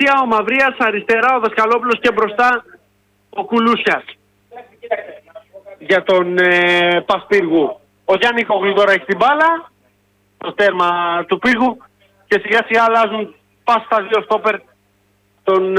δεξιά ο Μαυρίας, αριστερά ο Δασκαλόπουλος και μπροστά ο Κουλούσιας. Για τον Πας-Πύργου. Ο Γιάννικογλου τώρα έχει την μπάλα, το τέρμα του Πύργου και σιγά σιγά αλλάζουν πας στα δύο στόπερ των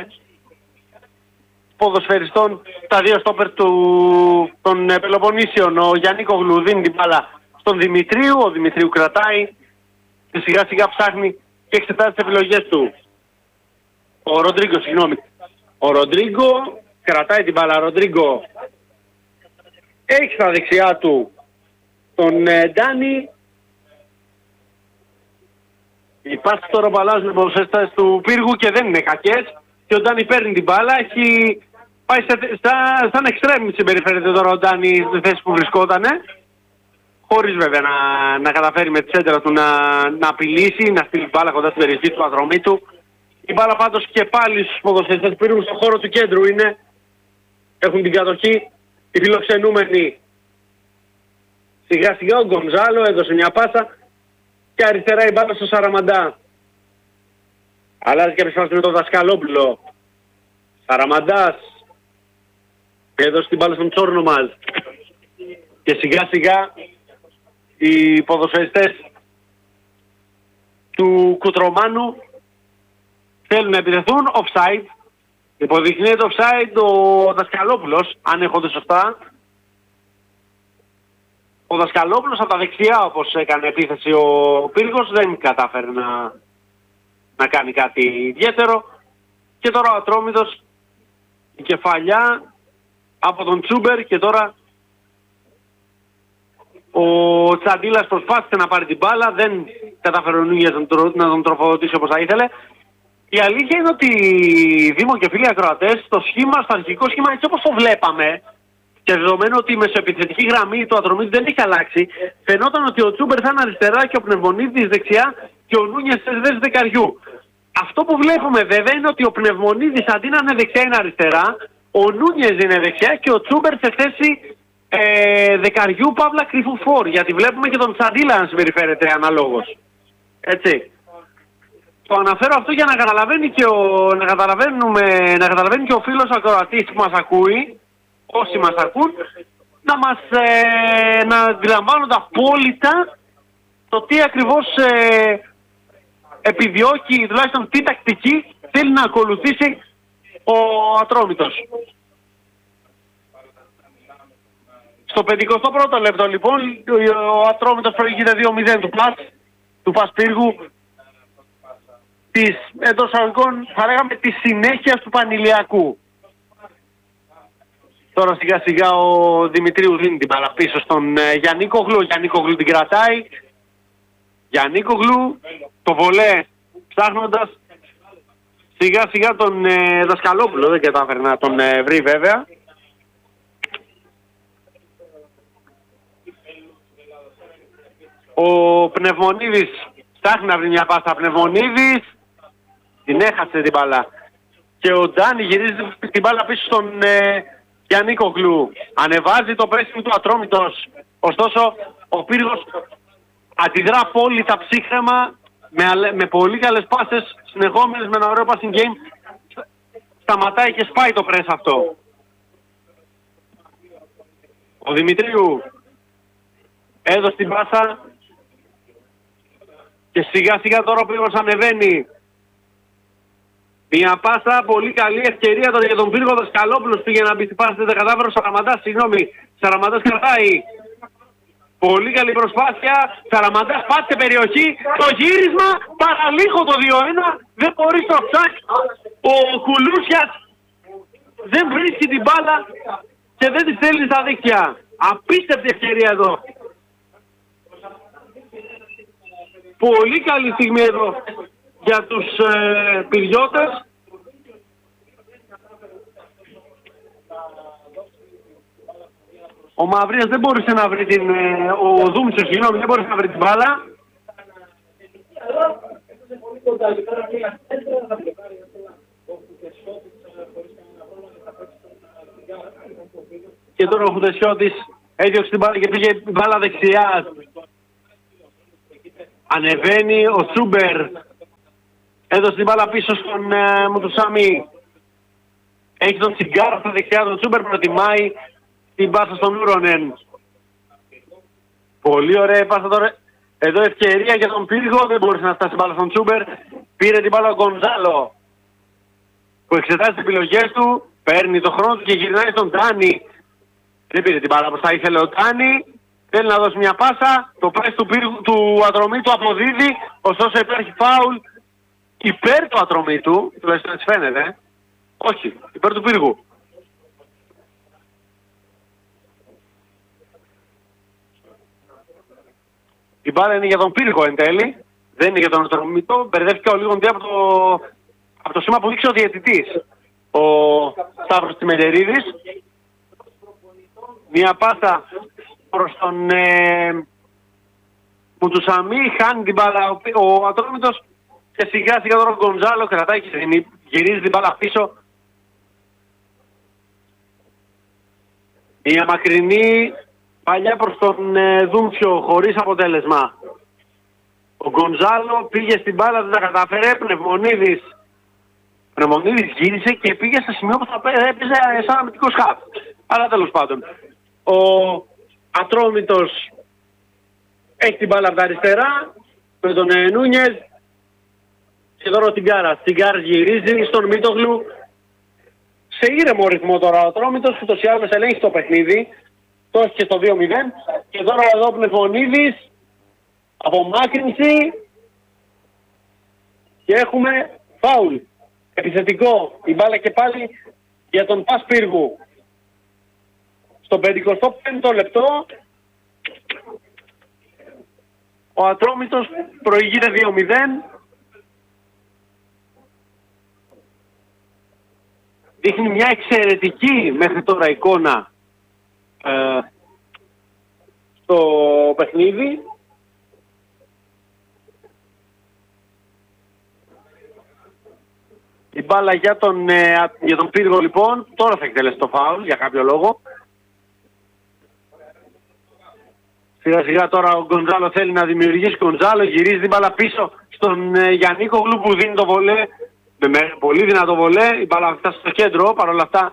ποδοσφαιριστών, τα δύο στόπερ των Πελοποννήσιων. Ο Γιάννικογλου δίνει την μπάλα στον Δημητρίου, ο Δημητρίου κρατάει και σιγά σιγά ψάχνει και εξετάζει τις επιλογές του. Ο Ροντρίγκο, συγγνώμη. Ο Ροντρίγκο κρατάει την μπάλα. Ροντρίγκο έχει στα δεξιά του τον Ντάνι. Οι πάσεις τώρα που αλλάζουν οι ποδοσφαιριστές του Πύργου και δεν είναι κακές. Και ο Ντάνι παίρνει την μπάλα. Έχει πάει σαν εξτρέμι συμπεριφέρεται τώρα ο Ντάνι στη θέση που βρισκότανε. Χωρίς βέβαια να καταφέρει με τη σέντρα του να απειλήσει, να στείλει μπάλα κοντά στην περιοχή του Ατρωμίτου. Η μπάλα πάντως και πάλι στους ποδοσφαιριστές Πύργου στον χώρο του κέντρου είναι. Έχουν την κατοχή. Οι φιλοξενούμενοι. Σιγά σιγά ο Γκονζάλο έδωσε μια πάσα και αριστερά η μπάλα στο Σαραμαντά. Αλλάζει και επιστρέφει με τον Δασκαλόπουλο. Σαραμαντάς έδωσε την μπάλα στον Τσόρνομαζ. Και σιγά σιγά οι ποδοσφαιριστές του Κουτρομάνου θέλουν να επιτεθούν. Offside. Υποδεικνύεται offside ο Δασκαλόπουλος, αν έχονται σωστά. Ο Δασκαλόπουλος από τα δεξιά, όπως έκανε επίθεση ο Πύργος, δεν κατάφερε να κάνει κάτι ιδιαίτερο. Και τώρα ο Ατρόμητος, η κεφαλιά από τον Τσούμπερ και τώρα ο Τσαντίλας προσπάθησε να πάρει την μπάλα, δεν κατάφερε ο Νούνιες να τον τροφοδοτήσει όπως θα ήθελε. Η αλήθεια είναι ότι, Δήμο και φίλοι ακροατές, το σχήμα, στο αρχικό σχήμα έτσι όπως το βλέπαμε, και δεδομένου ότι η μεσοεπιθετική γραμμή του Ατρωμίτου δεν έχει αλλάξει, φαινόταν ότι ο Τσούμπερ θα είναι αριστερά και ο Πνευμονίδης δεξιά και ο Νούνιες σε θέση δεκαριού. Αυτό που βλέπουμε βέβαια είναι ότι ο Πνευμονίδης αντί να είναι δεξιά είναι αριστερά, ο Νούνιες είναι δεξιά και ο Τσούμπερ σε θέση δεκαριού παύλα κρυφού φόρ, γιατί βλέπουμε και τον Τσαντίλα να συμπεριφέρεται αναλόγως. Έτσι. Το αναφέρω αυτό για να καταλαβαίνει να καταλαβαίνει και ο φίλος ακροατής που μας ακούει, όσοι μας ακούν, να αντιλαμβάνονται απόλυτα το τι ακριβώς επιδιώκει, τουλάχιστον τι τακτική θέλει να ακολουθήσει ο Ατρόμητος. Στο 51ο λεπτό λοιπόν ο Ατρόμητος προηγείται 2-0 του Πας-Πύργου, εντός αγωγικών θα λέγαμε τη συνέχεια του Πανηλιακού. Τώρα σιγά σιγά ο Δημητρίου δίνει την μπάλα πίσω στον Γιάννικογλου. Ο Γιάννικογλου την κρατάει. Γιάννικογλου το βολέ ψάχνοντας σιγά σιγά τον Δασκαλόπουλο. Δεν κατάφερε να τον βρει βέβαια. Ο Πνευμονίδης ψάχνει να βρει μια πάσα. Πνευμονίδης την έχασε την μπάλα. Και ο Ντάνι γυρίζει την μπάλα πίσω στον Γιάννικογλου. Ανεβάζει το πρέσινγκ του Ατρόμητος. Ωστόσο ο Πύργος αντιδρά απόλυτα ψύχρεμα με πολύ καλές πάσες συνεχόμενες, με ένα ωραίο passing game. Σταματάει και σπάει το πρess αυτό. Ο Δημητρίου έδωσε την πάσα και σιγά σιγά τώρα ο Πύργος ανεβαίνει. Μια πάσα, πολύ καλή ευκαιρία τώρα για τον Πύργο. Δασκαλόπουλος πήγε να μπει στην πάσα, δεν κατάφερε ο Σαραμαντάς, συγγνώμη. Σαραμαντάς κρατάει. Πολύ καλή προσπάθεια. Σαραμαντάς πάτησε περιοχή. Το γύρισμα, παραλίγο το 2-1. Δεν μπορεί στο ψάκ. Ο Κουλούσιας δεν βρίσκει την μπάλα και δεν τη στέλνει στα δίκτυα. Απίστευτη ευκαιρία εδώ. Πολύ καλή στιγμή εδώ για τους πυριώτες. Ο Μαυρίας δεν μπορούσε να βρει ο Δούμτσος, συγγνώμη, δεν μπορούσε να βρει την μπάλα. Και τώρα ο Χουτεσιώτης έδιωξε την μπάλα και πήγε την μπάλα δεξιά. Ανεβαίνει ο Τσούμπερ Έδωσε την μπάλα πίσω στον Μουτουσάμι. Έχει τον Τσιγκάρα στα δεξιά, τον Τσούμπερ προτιμάει την πάσα στον Ούρονεν. Πολύ ωραία πάσα τώρα. Εδώ ευκαιρία για τον Πύργο, δεν μπορούσε να φτάσει μπάλα στον Τσούμπερ. Πήρε την μπάλα ο Γκονζάλο που εξετάζει τις επιλογές του. Παίρνει το χρόνο του και γυρνάει στον Τάνι. Δεν πήρε την μπάλα όπως θα ήθελε ο Τάνι. Θέλει να δώσει μια πάσα. Το πρέσ του Ατρωμίτου αποδίδει. Ωστόσο υπάρχει φάουλ υπέρ του Ατρωμίτου. Τουλάχιστον έτσι φαίνεται. Όχι, υπέρ του Πύργου. Η μπάλα είναι για τον Πύργο εν τέλει. Δεν είναι για τον Ατρωμίτο. Μπερδεύτηκα ο Λίγοντι από το σήμα που δείξε ο διαιτητής. Ο Σταύρος Τιμελερίδης. Μια πάσα προς τον Μουτουσαμί. Χάνει την μπάλα ο Ατρόμητος. Και σιγά σιγά τώρα ο Γκονζάλο κρατάει και γυρίζει την μπάλα πίσω. Μια μακρινή παλιά προς τον Δούμψιο χωρίς αποτέλεσμα. Ο Γκονζάλο πήγε στην μπάλα, δεν τα κατάφερε. Πνευμονίδης γύρισε και πήγε στο σημείο που θα έπαιζε σαν αμυντικός χαφ. Αλλά τέλος πάντων. Ο Ατρόμητος έχει την μπάλα από τα αριστερά με τον Νούνιες και τώρα ο Τιγκάρας. Τιγκάρας γυρίζει στον Μίτογλου σε ήρεμο ρυθμό τώρα ο Ατρόμητος, ούτως ή άλλως ελέγχει το παιχνίδι. Το έχει και στο 2-0 και τώρα εδώ ο Πνευμονίδης απομάκρυνση και έχουμε φάουλ. Επιθετικό, η μπάλα και πάλι για τον Πας Πύργου. Στο 55ο λεπτό ο Ατρόμητος προηγείται 2-0. Δείχνει μια εξαιρετική μέχρι τώρα εικόνα στο παιχνίδι. Η μπάλα για τον Πύργο λοιπόν, τώρα θα εκτελέσει το φάουλ για κάποιο λόγο. Σιγά σιγά τώρα ο Γκονζάλο θέλει να δημιουργήσει. Γκονζάλο γυρίζει την μπάλα πίσω στον Γιαννίκογλου που δίνει το βολέ. Με πολύ δυνατό βολέ. Η μπάλα φτάσει στο κέντρο, παρόλα αυτά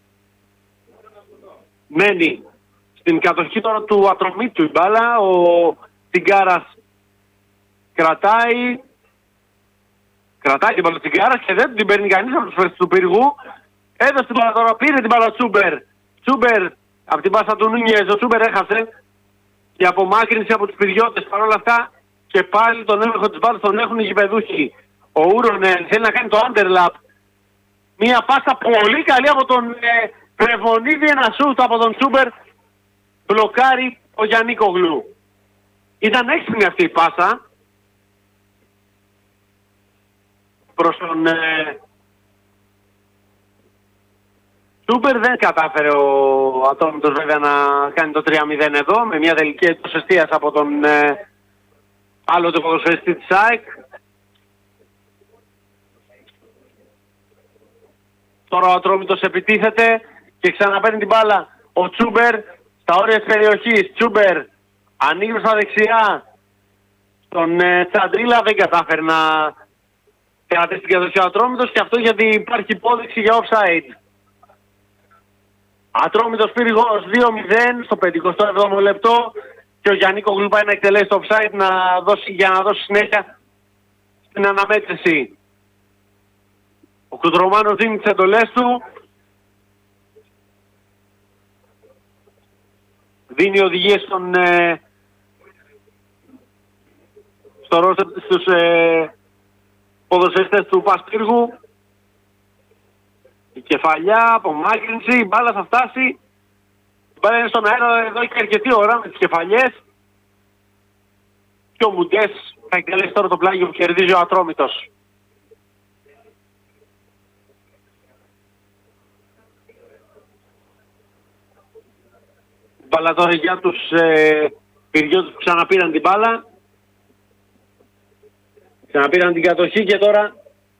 μένει στην κατοχή τώρα του Ατρωμίτου η μπάλα. Ο Τιγκάρας κρατάει την μπάλα του Τιγκάρας και δεν την παίρνει κανείς από τους φέρτες του Πύργου. Έδωσε την μπάλα τώρα, πήρε την μπάλα ο Τσούμπερ από την πάσα του Νούνιες. Ο Τσούμπερ έχασε και απομάκρυνση από τους πυριώτες. Παρ' όλα αυτά και πάλι τον έλεγχο της μπάλας τον έχουν οι γηπεδούχοι. Ο Ούρονεν θέλει να κάνει το underlap. Μια πάσα πολύ καλή από τον Πρεβονίδη, ένα σούτ από τον Τσούμπερ. Μπλοκάρει ο Γιαννίκογλου. Ήταν έξυπνη αυτή η πάσα προς τον Τσούμπερ. Δεν κατάφερε ο Ατρόμητος βέβαια να κάνει το 3-0 εδώ με μια τελική έντος εστίας από τον άλλο το ποδοσφαιριστή της ΑΕΚ. Τώρα ο Ατρόμητος επιτίθεται και ξαναπαίρνει την μπάλα. Ο Τσούμπερ στα όρια της περιοχής. Τσούμπερ ανοίγει στα δεξιά. Στον Τσαντρίλα δεν κατάφερε να κρατήσει την κατοχή ο Ατρόμητος και αυτό γιατί υπάρχει υπόδειξη για offside. Ατρόμητος Πύργος 2-0 στο 57ο λεπτό και ο Γιαννίκογλου πάει να εκτελέσει το offside για να δώσει συνέχεια στην αναμέτρηση. Ο Κουτρομάνος δίνει τις εντολές του. Δίνει οδηγίες στους ποδοσφαιριστές του Πας Πύργου. Η κεφαλιά, απομάκρυνση, η μπάλα θα φτάσει. Η μπάλα είναι στον αέρα εδώ και αρκετή ώρα με τις κεφαλιές. Και ο Μουντές θα εκτελέσει τώρα το πλάγιο που κερδίζει ο Ατρόμητος. Μπάλα τώρα για τους πυριώτες που ξαναπήραν την μπάλα. Ξαναπήραν την κατοχή και τώρα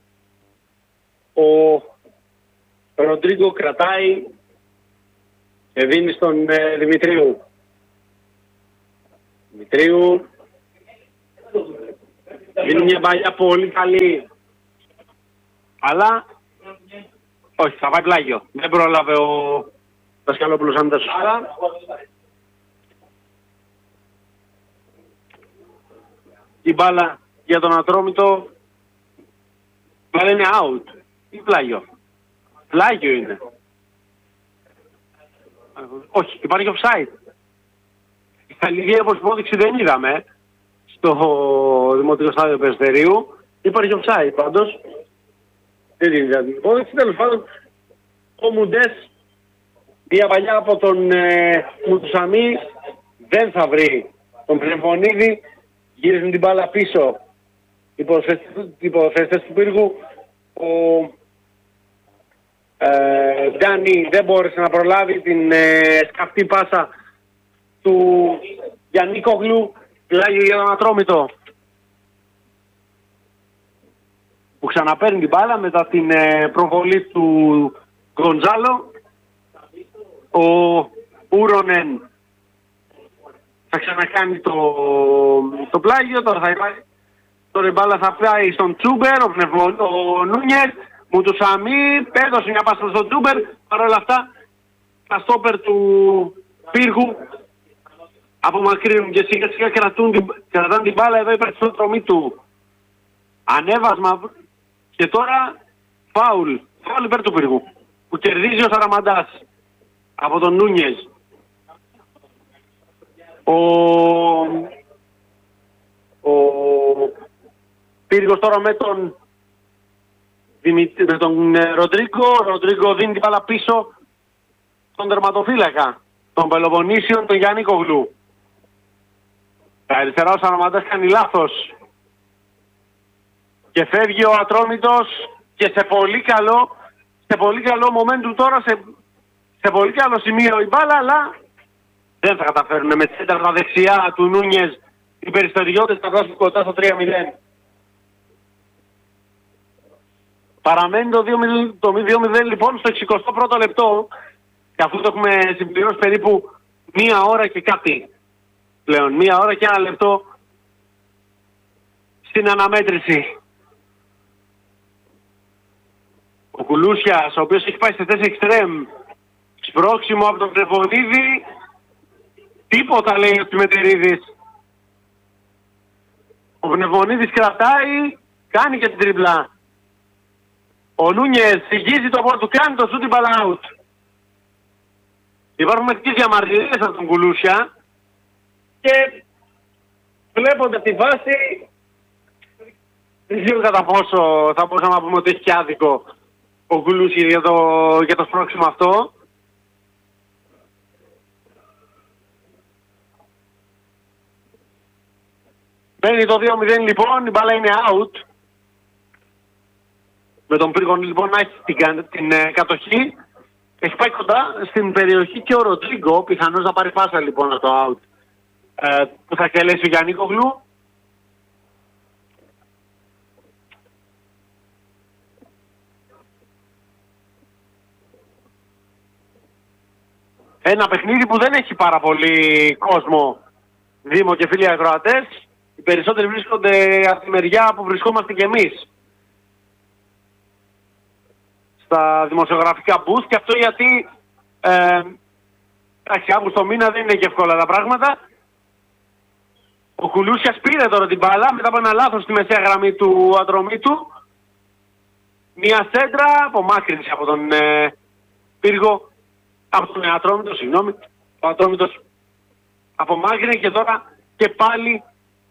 ο Ροντρίγκο κρατάει και δίνει στον Δημητρίου. Δημητρίου δίνει μια παλιά πολύ καλή Αλλά όχι, θα πάει πλάγιο. Δεν πρόλαβε ο Δασκαλόπουλος αν ήταν σωστά. Η μπάλα για τον Ατρόμητο. Η μπάλα είναι out. Ή πλάγιο. Πλάγιο είναι. Όχι, υπάρχει offside. Η αλληλεγγύη όπως υπόδειξη δεν είδαμε στο Δημοτικό Στάδιο Περιστερίου. Υπάρχει offside πάντως. Δεν είδαμε την υπόδειξη. Τέλος πάντων, ο Μουντές, μια παλιά από τον Μουτουσαμί, δεν θα βρει τον Πνευμονίδη. Γύρισαν την μπάλα πίσω οι ποδοσφαιριστές του Πύργου. Ο Ντάνι δεν μπόρεσε να προλάβει την σκαφτή πάσα του Γιαννίκογλου. Πλάγιο για τον Ατρόμητο, που ξαναπαίρνει την μπάλα μετά την προβολή του Γκοντζάλο. Ο Ούρονεν θα ξανακάνει το πλάγιο. Τώρα η μπάλα θα πάει στον Τσούμπερ. Ο Νούνιες Μουτουσαμί έδωσε μια πάσα στον Τσούμπερ. Παρ' όλα αυτά τα στόπερ του Πύργου απομακρύνουν και σιγά σιγά κρατάνε την μπάλα εδώ υπέρ του τρομή του. Ανέβασμα και τώρα φάουλ υπέρ του Πύργου, που κερδίζει ο Σαραμαντάς από τον Νούνιες. Ο Πύργος τώρα με τον Ροντρίγκο. Ο Ροντρίγκο δίνει την μπάλα πίσω στον τερματοφύλακα των Πελοποννήσιων, τον Γιαννίκογλου. Αριστερά ο Σαραμαντάς κάνει λάθος και φεύγει ο Ατρόμητος και σε πολύ καλό momentum τώρα, σε πολύ καλό σημείο η μπάλα, αλλά δεν θα καταφέρουν με τσέντα τα δεξιά του Νούνιες οι περιστεριώτες να φτάσουν κοντά στο 3-0. Παραμένει το 2-0 λοιπόν στο 61ο λεπτό, και αφού το έχουμε συμπληρώσει περίπου μία ώρα και κάτι πλέον, μία ώρα και ένα λεπτό στην αναμέτρηση. Ο Κουλούσιας, ο οποίος έχει πάει σε θέση εξτρέμ, σπρώξιμο από τον Πνευμονίδη, τίποτα λέει ο Τσιμετερίδης. Ο Πνευμονίδης κρατάει, κάνει και την τριπλά. Ο Νούνιες συγγίζει το πόρτο του, κάνει το σούτ, μπάλα out. Υπάρχουν μερικές διαμαρτυρίες από τον Κουλούσια και βλέποντας τη βάση δεν ξέρω κατά πόσο θα μπορούσαμε να πούμε ότι έχει και άδικο ο Κουλούσια για το σπρώξιμο αυτό. Μπαίνει το 2-0 λοιπόν, η μπάλα είναι out. Με τον Πύργο λοιπόν να έχει την κατοχή. Έχει πάει κοντά στην περιοχή και ο Ροντρίγκο, πιθανώς να πάρει πάσα λοιπόν από το out που θα εκτελέσει ο Γιαννίκογλου. Ένα παιχνίδι που δεν έχει πάρα πολύ κόσμο, Δήμο και φίλοι ακροατές. Οι περισσότεροι βρίσκονται από τη μεριά που βρισκόμαστε κι εμείς, στα δημοσιογραφικά booth, και αυτό γιατί Αύγουστο μήνα δεν είναι και εύκολα τα πράγματα. Ο Κουλούσιας πήρε τώρα την μπάλα μετά από ένα λάθος στη μεσαία γραμμή του Ατρομήτου. Μια σέντρα, απομάκρυνση από τον Πύργο, από τον Ατρόμητο, συγγνώμη. Ο Ατρόμητος απομάκρυνε και τώρα και πάλι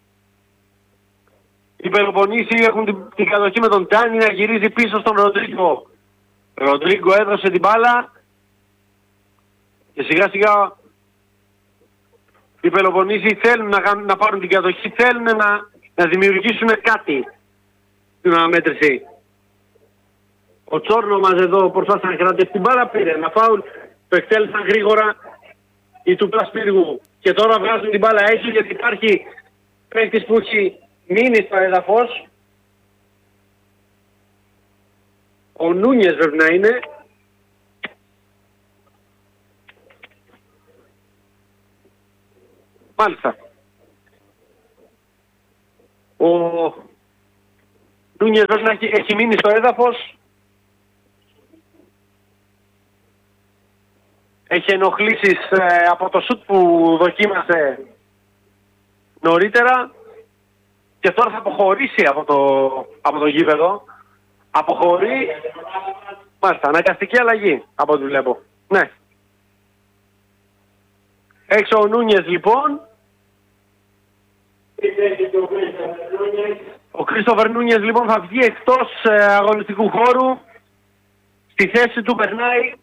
οι Πελοποννήσιοι έχουν την κατοχή με τον Τάνι να γυρίζει πίσω στον Ροντρίγκο. Ροντρίγκο έδωσε την μπάλα και σιγά σιγά οι Πελοποννήσιοι θέλουν να πάρουν την κατοχή, θέλουν να δημιουργήσουν κάτι στην αναμέτρηση. Ο Τσόρνομας εδώ προσπάθησε να κρατήσει την μπάλα, πήρε ένα φάουλ, το εκτέλεσαν γρήγορα οι του Πύργου και τώρα βγάζουν την μπάλα έξω γιατί υπάρχει παίκτης που έχει μείνει στο έδαφος. Ο Νούνιες πρέπει να είναι. Μάλιστα. Ο Νούνιες πρέπει να έχει μείνει στο έδαφος έχει ενοχλήσεις από το σουτ που δοκίμασε νωρίτερα και τώρα θα αποχωρήσει από το γήπεδο. Αποχωρεί. Μάλιστα, αναγκαστική αλλαγή από ό,τι βλέπω. Ναι. Έξω ο Νούνιες λοιπόν. Ο Κρίστοφερ Νούνιες λοιπόν θα βγει εκτός αγωνιστικού χώρου. Στη θέση του περνάει,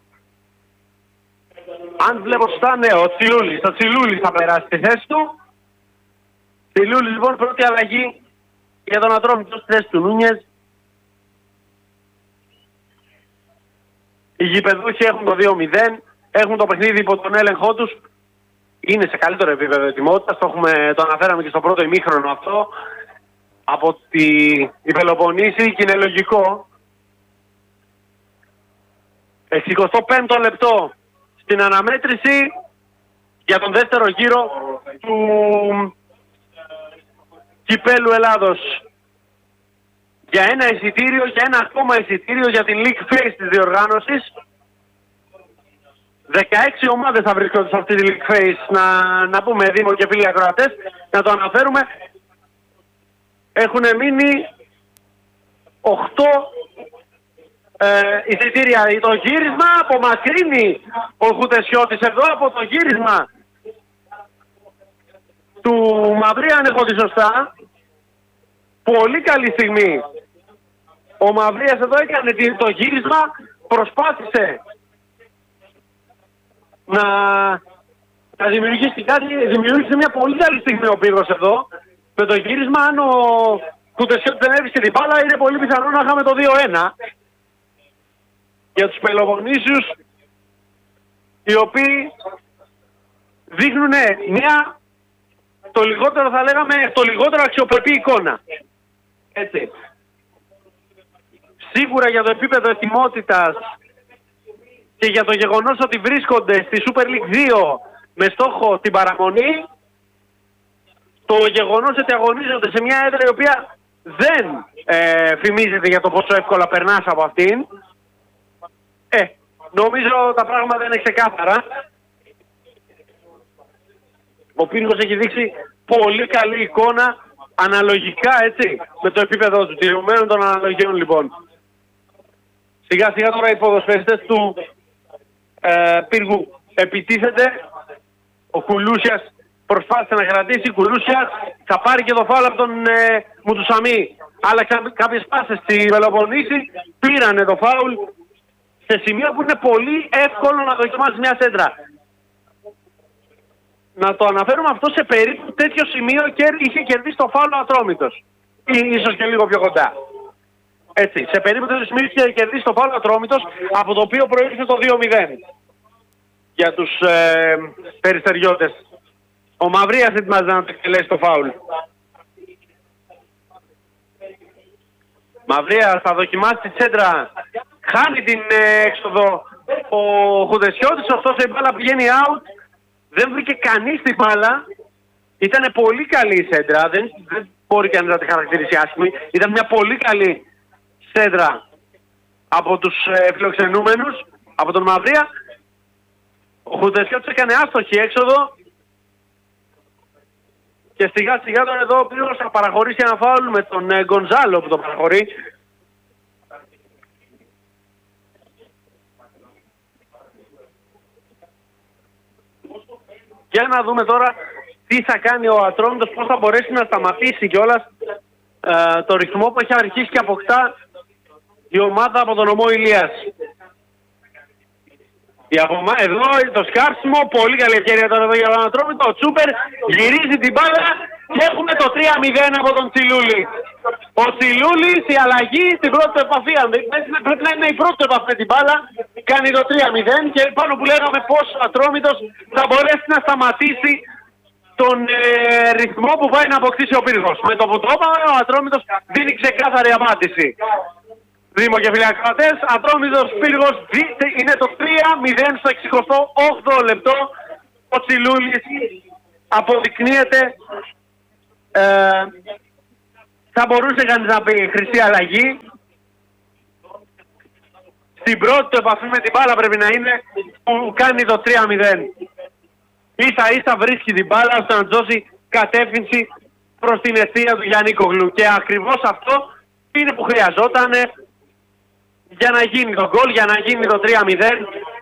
αν βλέπω σωστά, ναι, ο Τσιλούλης. Ο Τσιλούλης θα περάσει στη θέση του. Τσιλούλης λοιπόν, πρώτη αλλαγή για τον Ατρόμητο στη θέση του Νούνιες. Οι γηπεδούχοι έχουν το 2-0, έχουν το παιχνίδι υπό τον έλεγχό τους. Είναι σε καλύτερο επίπεδο ετοιμότητας, το αναφέραμε και στο πρώτο ημίχρονο αυτό. Από την Πελοποννήσι και είναι λογικό. 65ο λεπτό στην αναμέτρηση για τον δεύτερο γύρο του Κυπέλλου Ελλάδος. Για ένα εισιτήριο, για ένα ακόμα εισιτήριο για την League Phase της διοργάνωσης. 16 ομάδες θα βρίσκονται σε αυτή τη League Phase, να πούμε Δήμο και φίλοι ακροατές, να το αναφέρουμε. Έχουν μείνει 8 εισιτήρια. Το γύρισμα απομακρύνει ο Χουτεσιώτης εδώ από το γύρισμα του Μαυρία, αν έχω δει σωστά. Πολύ καλή στιγμή. Ο Μαυρίας εδώ έκανε το γύρισμα, προσπάθησε να δημιουργήσει κάτι, δημιούργησε μια πολύ καλή στιγμή ο Πύργος εδώ. Με το γύρισμα, αν ο Χουτεσιώτης δεν έβρισκε την μπάλα, είναι πολύ πιθανό να είχαμε το 2-1. Για τους Πελοποννήσιους, οι οποίοι δείχνουν μια, το λιγότερο θα λέγαμε, το λιγότερο αξιοπρεπή εικόνα. Έτσι. Σίγουρα για το επίπεδο ετοιμότητας και για το γεγονός ότι βρίσκονται στη Super League 2 με στόχο την παραμονή, το γεγονός ότι αγωνίζονται σε μια έδρα η οποία δεν φημίζεται για το πόσο εύκολα περνάς από αυτήν, νομίζω τα πράγματα είναι ξεκάθαρα. Ο Πύργος έχει δείξει πολύ καλή εικόνα, αναλογικά, έτσι, με το επίπεδο του, τηρουμένων των αναλογιών λοιπόν. Σιγά σιγά τώρα οι ποδοσφαιριστές του Πύργου επιτίθενται. Ο Κουλούσιας προσπάθησε να κρατήσει. Κουλούσιας θα πάρει και το φάουλ από τον Μουτουσαμί. Άλλαξαν κάποιες πάσες στη Πελοποννήσι, πήρανε το φάουλ σε σημείο που είναι πολύ εύκολο να δοκιμάσει μια σέντρα. Να το αναφέρουμε αυτό, σε περίπου τέτοιο σημείο και είχε κερδίσει το φάουλ ο Ατρόμητος. Ίσως και λίγο πιο κοντά. Έτσι, σε περίπου τέτοιο σημείο είχε κερδίσει το φάουλ ο Ατρόμητος, από το οποίο προήλθε το 2-0 για τους περιστεριώτες. Ο Μαυρίας ετοιμάζει να το εκτελέσει το φάουλ. Μαυρίας θα δοκιμάσει τη σέντρα. Χάνει την έξοδο ο Χουδεσιώτης, ωστόσο η μπάλα πηγαίνει out. Δεν βρήκε κανείς την μπάλα. Ήταν πολύ καλή η σέντρα. Δεν μπορεί κανείς να τη χαρακτηρίσει άσχημη. Ήταν μια πολύ καλή σέντρα από τους φιλοξενούμενους, από τον Μαυρία. Ο Χουδεσιώτης έκανε άστοχη έξοδο. Και σιγά σιγά τώρα εδώ ο Πύργος θα παραχωρήσει ένα φάουλ με τον Γκονζάλο που το παραχωρεί. Για να δούμε τώρα τι θα κάνει ο Ατρόμητος, πώς θα μπορέσει να σταματήσει κιόλας το ρυθμό που έχει αρχίσει και αποκτά η ομάδα από τον ομό Ηλίας. Εδώ το σκάρσιμο, πολύ καλή ευκαιρία τώρα εδώ για τον Ατρόμητο. Ο Τσούπερ γυρίζει την μπάλα και έχουμε το 3-0 από τον Τσιλούλη. Ο Τσιλούλης, η αλλαγή στην πρώτη του επαφή, πρέπει να είναι η πρώτη του επαφή με την μπάλα, κάνει το 3-0 και πάνω που λέγαμε πως ο Ατρόμητος θα μπορέσει να σταματήσει τον ρυθμό που πάει να αποκτήσει ο Πύργος. Με το που το είπαμε, ο Ατρόμητος δίνει ξεκάθαρη απάντηση. Δήμο και φιλακρατές, Ατρόμητος Πύργος είναι το 3-0 στο 68ο λεπτό. Ο Τσιλούλης αποδεικνύεται, θα μπορούσε κανείς να πει, χρυσή αλλαγή. στην πρώτη του επαφή με την μπάλα πρέπει να είναι που κάνει το 3-0. Ίσα ίσα βρίσκει την μπάλα ώστε να δώσει κατεύθυνση προς την αιστεία του Γιαννίκογλου. Και ακριβώς αυτό είναι που χρειαζόταν για να γίνει το γκολ, για να γίνει το 3-0.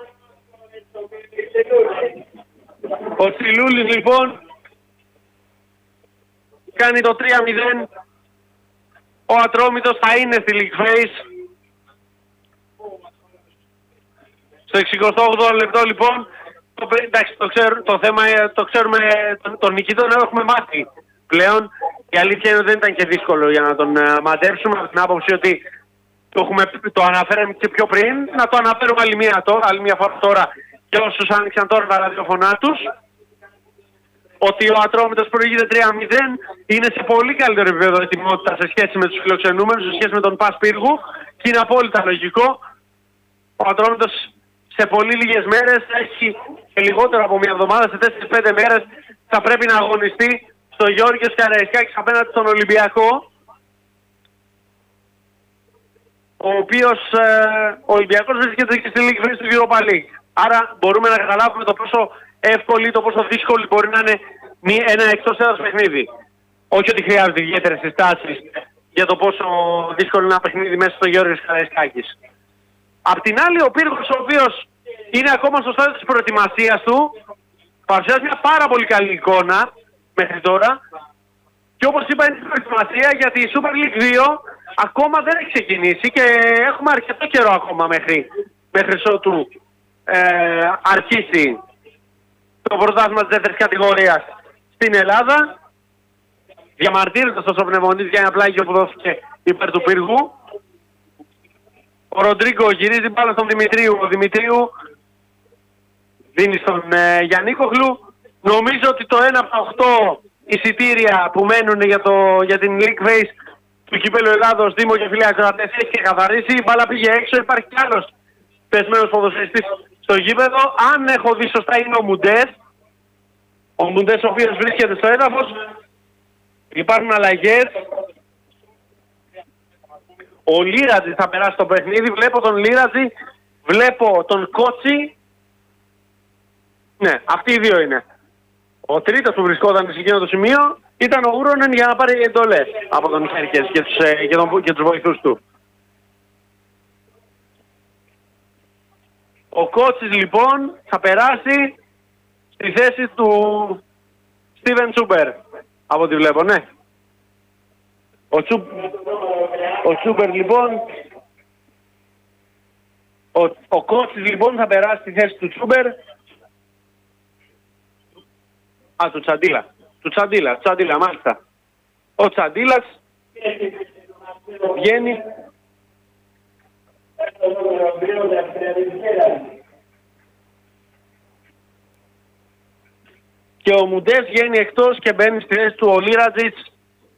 Ο Τσιλούλης λοιπόν κάνει το 3-0. Ο Ατρόμητος θα είναι στη League Phase. Στο 68ο λεπτό λοιπόν, εντάξει, το θέμα το ξέρουμε, τον νικητή τον έχουμε μάθει πλέον. Η αλήθεια είναι ότι δεν ήταν και δύσκολο για να τον μαντέψουμε, από την άποψη ότι το αναφέραμε και πιο πριν. Να το αναφέρουμε άλλη μια φορά τώρα και όσους άνοιξαν τώρα τα ραδιοφωνά τους, ότι ο Ατρόμητος προηγείται 3-0, είναι σε πολύ καλύτερο επίπεδο ετοιμότητα σε σχέση με τους φιλοξενούμενους, σε σχέση με τον Πας Πύργου, και είναι απόλυτα λογικό. Ο Ατρόμητος σε πολύ λίγες μέρες, έχει και λιγότερο από μια εβδομάδα, σε 4-5 μέρες θα πρέπει να αγωνιστεί στο Γεώργιος Καραϊσκάκης απέναντι στον Ολυμπιακό, ο οποίος ο Ολυμπιακός βρίσκεται και στη League Phase του Europa League. Άρα μπορούμε να καταλάβουμε το πόσο εύκολη, το πόσο δύσκολη μπορεί να είναι ένα εκτός έδρας παιχνίδι. Όχι ότι χρειάζονται ιδιαίτερες συστάσεις για το πόσο δύσκολο είναι ένα παιχνίδι μέσα στο Γεώργιος Καραϊσκάκης. Απ' την άλλη, ο Πύργος, ο οποίος είναι ακόμα στο στάδιο της προετοιμασίας του, παρουσιάζει μια πάρα πολύ καλή εικόνα μέχρι τώρα. Και όπως είπα, είναι στην προετοιμασία, γιατί η Super League 2 ακόμα δεν έχει ξεκινήσει και έχουμε αρκετό καιρό ακόμα μέχρι ότου αρχίσει το πρωτάθλημα της δεύτερης κατηγορίας στην Ελλάδα. Διαμαρτύρεται στο Πνευμονίδης για ένα πλάγιο που δόθηκε υπέρ του Πύργου. Ο Ροντρίγκο γυρίζει μπάλα στον Δημητρίου. Ο Δημητρίου δίνει στον Γιαννίκογλου. Νομίζω ότι το 1 από τα 8 εισιτήρια που μένουν για την League Phase του Κυπέλλου Ελλάδος, Δήμο και φίλοι ακροατές, έχει και καθαρίσει. Η μπάλα πήγε έξω. Υπάρχει κι άλλος πεσμένος ποδοσφαιριστής στο γήπεδο. Αν έχω δει σωστά, είναι ο Μουντές. Ο Μουντές, ο οποίος βρίσκεται στο έδαφος. Υπάρχουν αλλαγές. Ο Λίρατζη θα περάσει το παιχνίδι. Βλέπω τον Λίρατζη, βλέπω τον Κότσι. Ναι, αυτοί οι δύο είναι. Ο τρίτος που βρισκόταν σε εκείνο το σημείο ήταν ο Ούρονεν για να πάρει εντολές από τον Χέρκες και τους βοηθούς του. Ο Κότσις λοιπόν θα περάσει στη θέση του Στίβεν Τσούμπερ, από ό,τι βλέπω, ναι. Ο Τσούμπερ λοιπόν, ο Κότσις λοιπόν θα περάσει στη θέση του Τσούμπερ. Του Τσαντίλα. Του Τσαντίλα, μάλιστα. Ο Τσαντίλας βγαίνει. Και ο Μουντές βγαίνει εκτός και μπαίνει στη θέση του ο Λίρατζιτς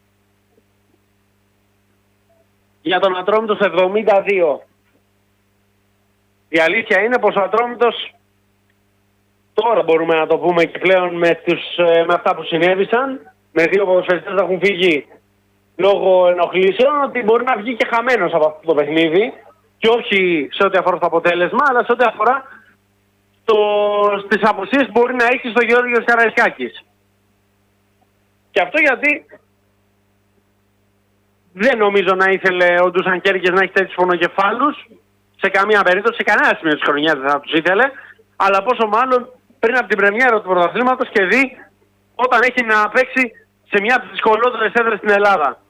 για τον Ατρόμητο 72. Η αλήθεια είναι πως ο Ατρόμητος, τώρα μπορούμε να το πούμε και πλέον με αυτά που συνέβησαν, με δύο ποδοσφαιριστές να έχουν φύγει λόγω ενοχλήσεων, ότι μπορεί να βγει και χαμένος από αυτό το παιχνίδι, και όχι σε ό,τι αφορά το αποτέλεσμα, αλλά σε ό,τι αφορά στις απουσίες που μπορεί να έχει στο Γεώργιος Καραϊσκάκης. Και αυτό γιατί δεν νομίζω να ήθελε ο Ντούσαν Κέρκες να έχει τέτοιους πονοκεφάλους, σε καμία περίπτωση, σε κανένα σημείο της χρονιάς δεν θα τους ήθελε, αλλά πόσο μάλλον πριν από την πρεμιέρα του πρωταθλήματος και δει όταν έχει να παίξει σε μια από τις δυσκολότερες έδρες στην Ελλάδα.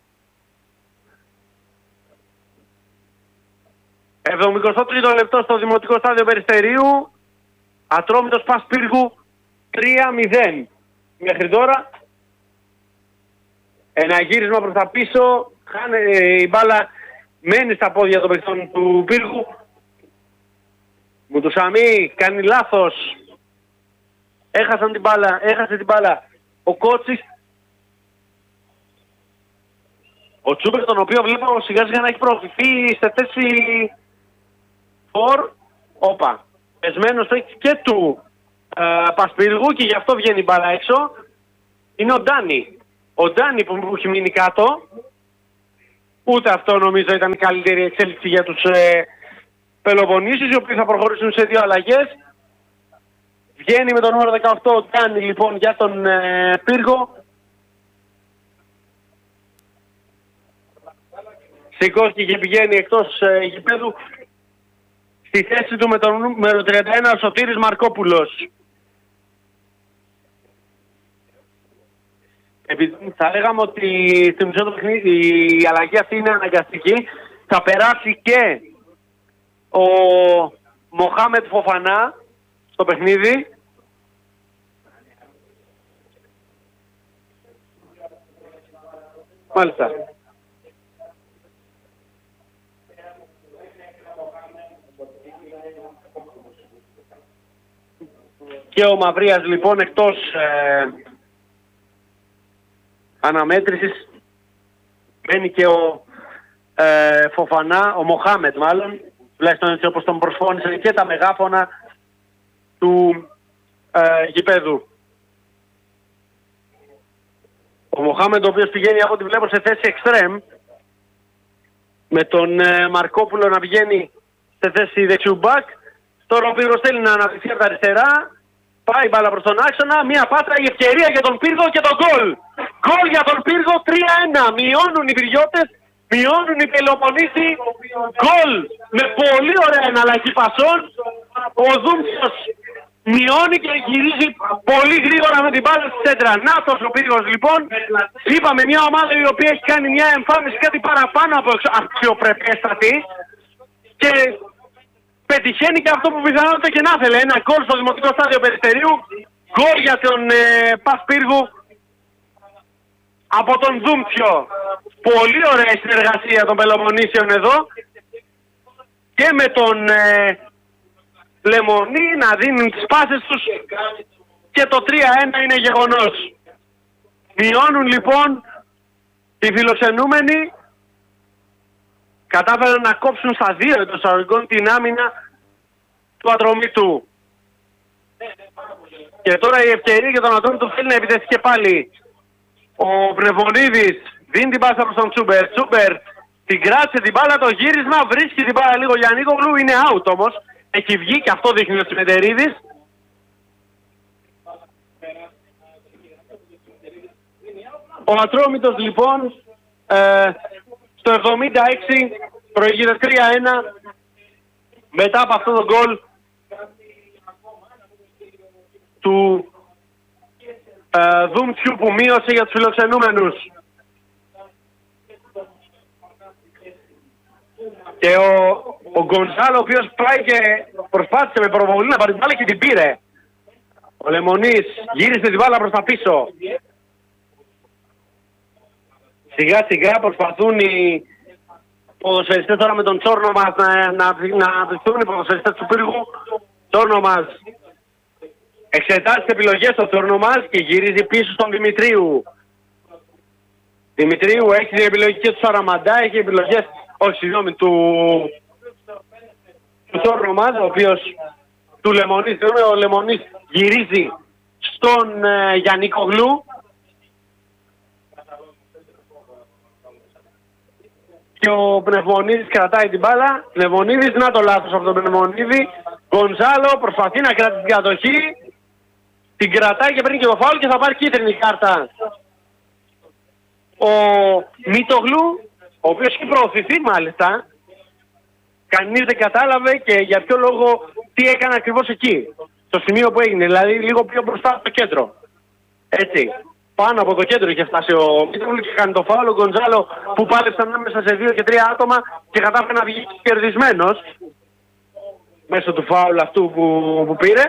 73ο λεπτό στο Δημοτικό Στάδιο Περιστερίου, Ατρόμητος Πας Πύργου 3-0. Μέχρι τώρα ένα γύρισμα προς τα πίσω, η μπάλα μένει στα πόδια των παιχτών του Πύργου. Μουτουσαμί κάνει λάθος, έχασε την μπάλα ο Κότσις. Ο Τσούμπερ, τον οποίο βλέπω σιγά σιγά να έχει προωθηθεί σε θέση όπα, πεσμένος και του Πασπύργου, και γι' αυτό βγαίνει η μπάλα έξω. Είναι ο Ντάνι. Ο Ντάνι που έχει μείνει κάτω. Ούτε αυτό νομίζω ήταν η καλύτερη εξέλιξη Πελοποννήσιους, οι οποίοι θα προχωρήσουν σε 2 αλλαγές. Βγαίνει με το νούμερο 18 ο Τάνι λοιπόν για τον Πύργο. Σηκώθηκε και πηγαίνει εκτός γηπέδου. Στη θέση του με το νούμερο 31 ο Σωτήρης Μαρκόπουλος. Θα λέγαμε ότι στην μισό του παιχνίδι η αλλαγή αυτή είναι αναγκαστική. Θα περάσει και ο Μοχάμετ Φοφανά στο παιχνίδι. Μάλιστα. Και ο Μαυρίας λοιπόν εκτός αναμέτρησης. Μπαίνει και ο Φοφανά, ο Μοχάμετ μάλλον, τουλάχιστον έτσι όπως τον προσφώνησαν και τα μεγάφωνα του γηπέδου. Ο Μοχάμετ, ο οποίος πηγαίνει από ό,τι βλέπω σε θέση εξτρέμ, με τον Μαρκόπουλο να πηγαίνει σε θέση δεξιού μπακ. Τώρα ο Πύργος θέλει να αναπτυχθεί από τα αριστερά. Πάει μπάλα προς τον άξονα, μία πάσα, η ευκαιρία για τον Πύργο και τον γκολ. Γκολ για τον Πύργο, 3-1. Μειώνουν οι Πυριώτες, μειώνουν οι Πελοποννήσοι. Γκολ με πολύ ωραία εναλλαγή πασών. Ο Δούμψος μειώνει και γυρίζει πολύ γρήγορα με την μπάλα στη σέντρα. Νάτος ο Πύργος λοιπόν. Είπαμε μια ομάδα η οποία έχει κάνει μια εμφάνιση κάτι παραπάνω από αξιοπρεπέστατη. Και πετυχαίνει και αυτό που πιθανότητα και να ήθελε. Ένα γκολ στο δημοτικό στάδιο Περιστερίου. Γκολ για τον Πας Πύργου από τον Δούμψιο. Πολύ ωραία συνεργασία των Πελοποννήσεων εδώ. Και με τον Λεμονή να δίνουν τις πάσες τους. Και το 3-1 είναι γεγονός. Μειώνουν λοιπόν οι φιλοξενούμενοι. Κατάφεραν να κόψουν στα 2 εντός αγωγικών την άμυνα του Ατρομήτου. Και τώρα η ευκαιρία για τον Ατρόμητο θέλει να επιτεθεί και πάλι. Ο Πνευμονίδης δίνει την πάσα προς τον Τσούμπερ. Τσούμπερ την κράτησε την μπάλα, το γύρισμα, βρίσκει την μπάλα λίγο για Νίκογλου, είναι out όμως. Έχει βγει και αυτό δείχνει ο Τσιμεντερίδης. Ο Ατρόμητος λοιπόν στο 76 προηγείται 3-1 μετά από αυτό το γκολ του Δούμτσιου που μείωσε για τους φιλοξενούμενους. Και ο Γκονσάλο, ο οποίος πάει και προσπάθησε με προβολή να πάρει την μπάλα και την πήρε. Ο Λεμονής γύρισε την μπάλα προς τα πίσω. Σιγά σιγά προσπαθούν οι ποδοσφαιριστές τώρα με τον Τσόρνο μας να απευθυνθούν οι ποδοσφαιριστές του Πύργου. Τσόρνο μας εξετάζει τις επιλογές του Τσόρνο μας και γυρίζει πίσω στον Δημητρίου. Δημητρίου έχει την επιλογή και του Σαραμαντά, έχει επιλογές, όχι συγγνώμη, του Τσόρνο μας, ο οποίος του Λεμονής, ο Λεμονής γυρίζει στον Γιαννίκογλου. Και ο Πνευμονίδης κρατάει την μπάλα. Πνευμονίδης, να το λάθος από τον Πνευμονίδη. Γκονζάλο προσπαθεί να κρατήσει την κατοχή. Την κρατάει και παίρνει και το φάουλ και θα πάρει κίτρινη κάρτα. Ο Μητογλου, ο οποίος έχει προωθηθεί μάλιστα. Κανείς δεν κατάλαβε και για ποιο λόγο τι έκανε ακριβώς εκεί. Στο σημείο που έγινε, δηλαδή λίγο πιο μπροστά από το κέντρο. Έτσι. Πάνω από το κέντρο είχε φτάσει ο Μητρούλη και κάνει το φάουλ. Ο Γκοντζάλο που πάλεψε ανάμεσα σε 2 και 3 άτομα και κατάφερε να βγει κερδισμένος μέσω του φάουλ αυτού που πήρε.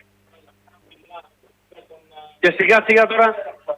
Και σιγά σιγά τώρα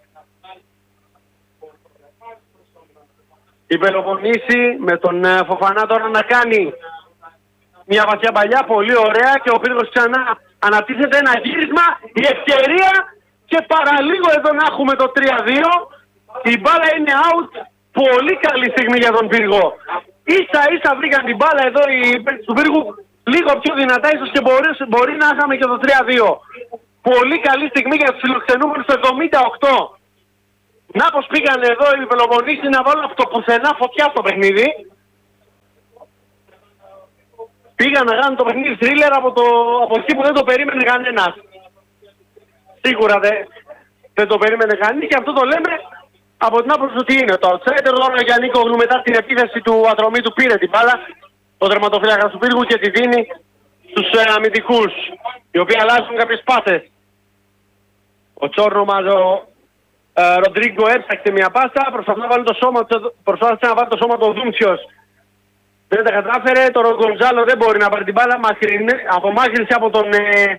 η Πελοποννήσι με τον Φοφανά τώρα να κάνει μια βαθιά παλιά, πολύ ωραία, και ο Πύργος ξανά αναπτύσσεται ένα γύρισμα, η ευκαιρία και παραλίγο εδώ να έχουμε το 3-2. Η μπάλα είναι out, πολύ καλή στιγμή για τον Πύργο. Ίσα ίσα βρήκαν την μπάλα εδώ οι παίκτες του Πύργου λίγο πιο δυνατά, ίσως και μπορεί να είχαμε και το 3-2. Πολύ καλή στιγμή για τους φιλοξενούμενους στο 78. Να πως πήγαν εδώ οι Πελοποννήσοι να βάλουν από το πουθενά φωτιά στο παιχνίδι. πήγαν να κάνουν το παιχνίδι θρίλερ από εκεί που δεν το περίμενε κανένας. Σίγουρα δεν το περίμενε κανείς και αυτό το λέμε από την άποψη ότι είναι το outsider. Τώρα ο Γιαννίκογλου μετά την επίθεση του Ατρομήτου πήρε την μπάλα, ο τερματοφύλακας του Πύργου, και τη δίνει στους αμυντικούς, οι οποίοι αλλάζουν κάποιες πάσες. Ο Τσόρνομας, ο Ροντρίγκο έψαξε μια πάσα, προσπάθησε να βάλει το σώμα του Δούμτσιος. Δεν τα κατάφερε, το Γκονζάλο δεν μπορεί να πάρει την μπάλα, απομάκρυνση από τον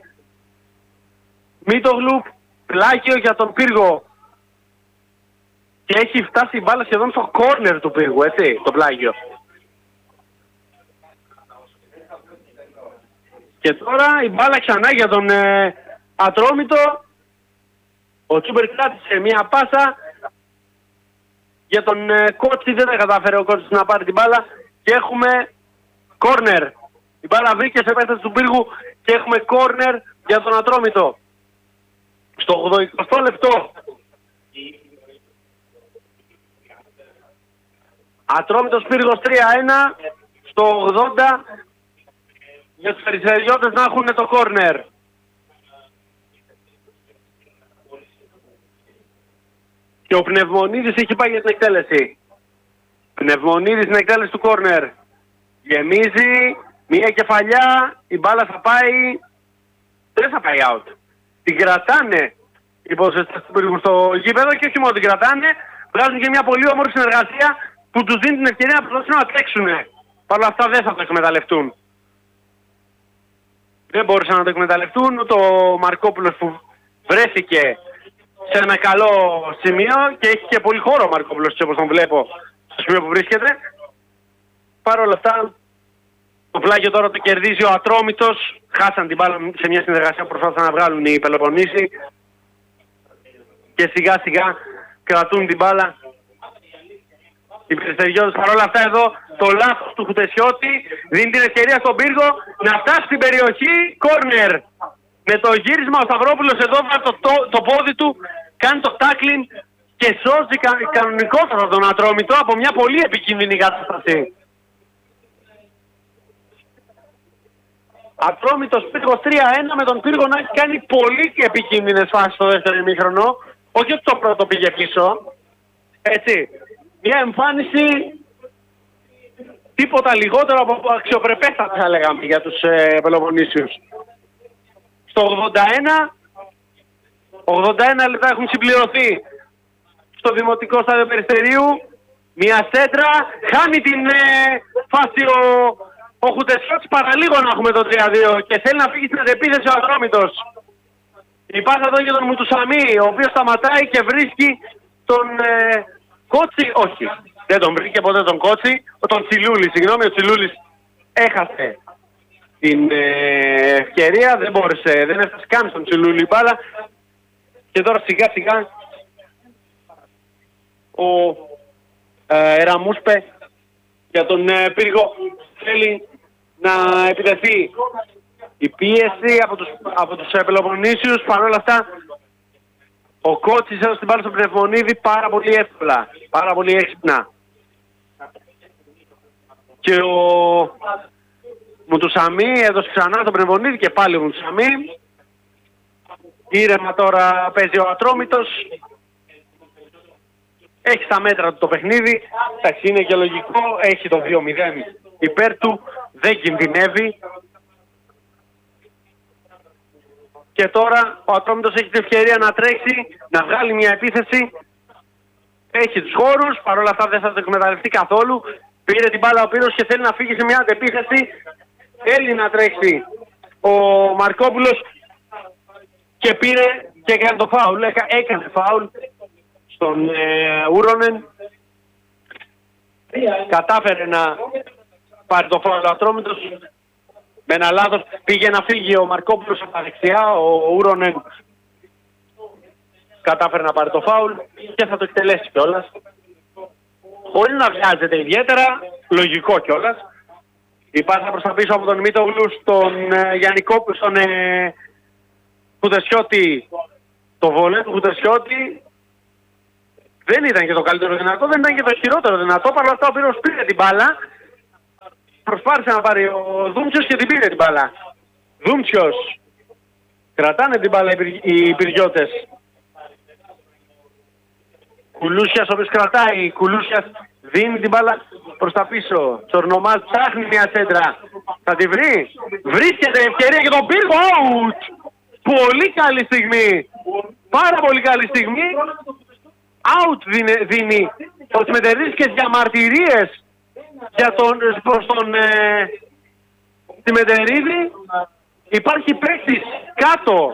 Μίτογλου, πλάγιο για τον Πύργο. Και έχει φτάσει η μπάλα σχεδόν στο κόρνερ του Πύργου, έτσι, το πλάγιο. Και τώρα η μπάλα ξανά για τον Ατρόμητο. Ο Τσούμπερ κράτησε μια πάσα για τον Κότσι, δεν τα κατάφερε ο Κότσι να πάρει την μπάλα και έχουμε κόρνερ. Η μπάλα βρήκε σε επέκταση του Πύργου και έχουμε κόρνερ για τον Ατρόμητο. Στο 80 λεπτό. Ατρόμητος Πύργος 3-1. Στο 80 για τους Περιστεριώτες να έχουν το κόρνερ. Και ο Πνευμονίδης έχει πάει για την εκτέλεση. Πνευμονίδης στην εκτέλεση του κόρνερ. Γεμίζει, μία κεφαλιά, η μπάλα θα πάει... Δεν θα πάει out. Την κρατάνε οι ποδοσφαιριστές του Πύργου στο γήπεδο και όχι μόνο την κρατάνε, βγάζουν και μια πολύ όμορφη συνεργασία που τους δίνει την ευκαιρία να προσπαθήσουν να τρέξουν. Παρ' όλα αυτά δεν θα το εκμεταλλευτούν. Δεν μπορούσαν να το εκμεταλλευτούν. Το Μαρκόπουλος που βρέθηκε σε ένα καλό σημείο και έχει και πολύ χώρο ο Μαρκόπουλος, όπως τον βλέπω στο σημείο που βρίσκεται. Παρ' όλα αυτά το πλάγιο τώρα το κερδίζει ο Ατρόμητος. Χάσαν την μπάλα σε μια συνεργασία που προσπάθησαν να βγάλουν οι Πελοποννήσοι και σιγά σιγά κρατούν την μπάλα οι Περιστεριώτες. Παρ' όλα αυτά εδώ το λάθος του Χουτεσιώτη δίνει την ευκαιρία στον Πύργο να φτάσει στην περιοχή. Κόρνερ. Με το γύρισμα ο Σταυρόπουλος εδώ βάζει το πόδι του, κάνει το τάκλιν και σώζει κανονικότατα τον Ατρόμητο από μια πολύ επικίνδυνη κατάσταση. Ατρόμητος Πύργος 3-1 με τον Πύργο να έχει κάνει πολύ επικίνδυνες φάσεις στο δεύτερο ημίχρονο. Όχι ότι το πρώτο πήγε πίσω. Έτσι. Μια εμφάνιση τίποτα λιγότερο από αξιοπρεπέστατα θα λέγαμε για τους Πελοποννήσιους. Στο 81 λεπτά έχουν συμπληρωθεί στο Δημοτικό Στάδιο Περιστερίου. Μια σέντρα, χάνει την φάση ο Χουτεσιώτης, παραλίγο να έχουμε το 3-2 και θέλει να φύγει στην αντεπίθεση ο Ατρόμητος. Η πάσα εδώ για τον Μουτουσαμί, ο οποίος σταματάει και βρίσκει τον Κότσι, όχι, δεν τον βρήκε ποτέ τον Κότσι, τον Τσιλούλη, συγγνώμη, ο Τσιλούλης έχασε την ευκαιρία, δεν μπόρεσε, δεν έφτασε καν στον Τσιλούλη η μπάλα και τώρα σιγά σιγά ο Ραμούσπε για τον Πύργο θέλει να επιτεθεί. Η πίεση από τους Πελοποννήσιους, παρόλα αυτά ο Κότσις έδωσε την μπάλα στον Πνευμονίδη πάρα πολύ εύκολα, πάρα πολύ έξυπνα. Και ο Μουτουσαμί έδωσε ξανά τον Πνευμονίδη και πάλι ο Μουτουσαμί. Ήρεμα τώρα παίζει ο Ατρόμητος. Έχει στα μέτρα του το παιχνίδι. Εντάξει, είναι και λογικό, έχει το 2-0 υπέρ του, δεν κινδυνεύει. Και τώρα ο Ατρόμητος έχει την ευκαιρία να τρέξει, να βγάλει μια επίθεση. Έχει τους χώρους, παρόλα αυτά δεν θα το εκμεταλλευτεί καθόλου. Πήρε την μπάλα ο Πύρος και θέλει να φύγει σε μια αντεπίθεση. Θέλει να τρέξει ο Μαρκόπουλος και πήρε και έκανε το φάουλ. Έκανε φάουλ στον Ούρονεν. Κατάφερε να πάρει το φάουλ ο Ατρόμητος. Με ένα λάθος πήγε να φύγει ο Μαρκόπουλος από τα δεξιά, ο Ούρονεν κατάφερε να πάρει το φάουλ και θα το εκτελέσει κιόλας. Χωρίς να βιάζεται ιδιαίτερα, λογικό κιόλας. Η πάσα προς τα πίσω από τον Μίτογλου στον Γιαννικό, στον Χουτεσιώτη. Το βολέ του Χουτεσιώτη δεν ήταν και το καλύτερο δυνατό, δεν ήταν και το χειρότερο δυνατό. Παρ' όλα αυτά ο Πύρος πήρε την μπάλα, προσπάθησε να πάρει ο Δούμτσιος και την πήρε την μπάλα. Δούμτσιος. Κρατάνε την μπάλα οι Πυριώτες. Κουλούσιας ο οποίος κρατάει. Κουλούσιας δίνει την μπάλα προς τα πίσω. Τσορνομάς ψάχνει μια σέντρα. Θα τη βρει. Βρίσκεται ευκαιρία για τον Πύργο. Out. Πολύ καλή στιγμή. Πάρα πολύ καλή στιγμή. Out δίνει ο Τσιμεντερίδης και διαμαρτυρίες για προς τον Τσιμεντερίδη. Υπάρχει παίκτης κάτω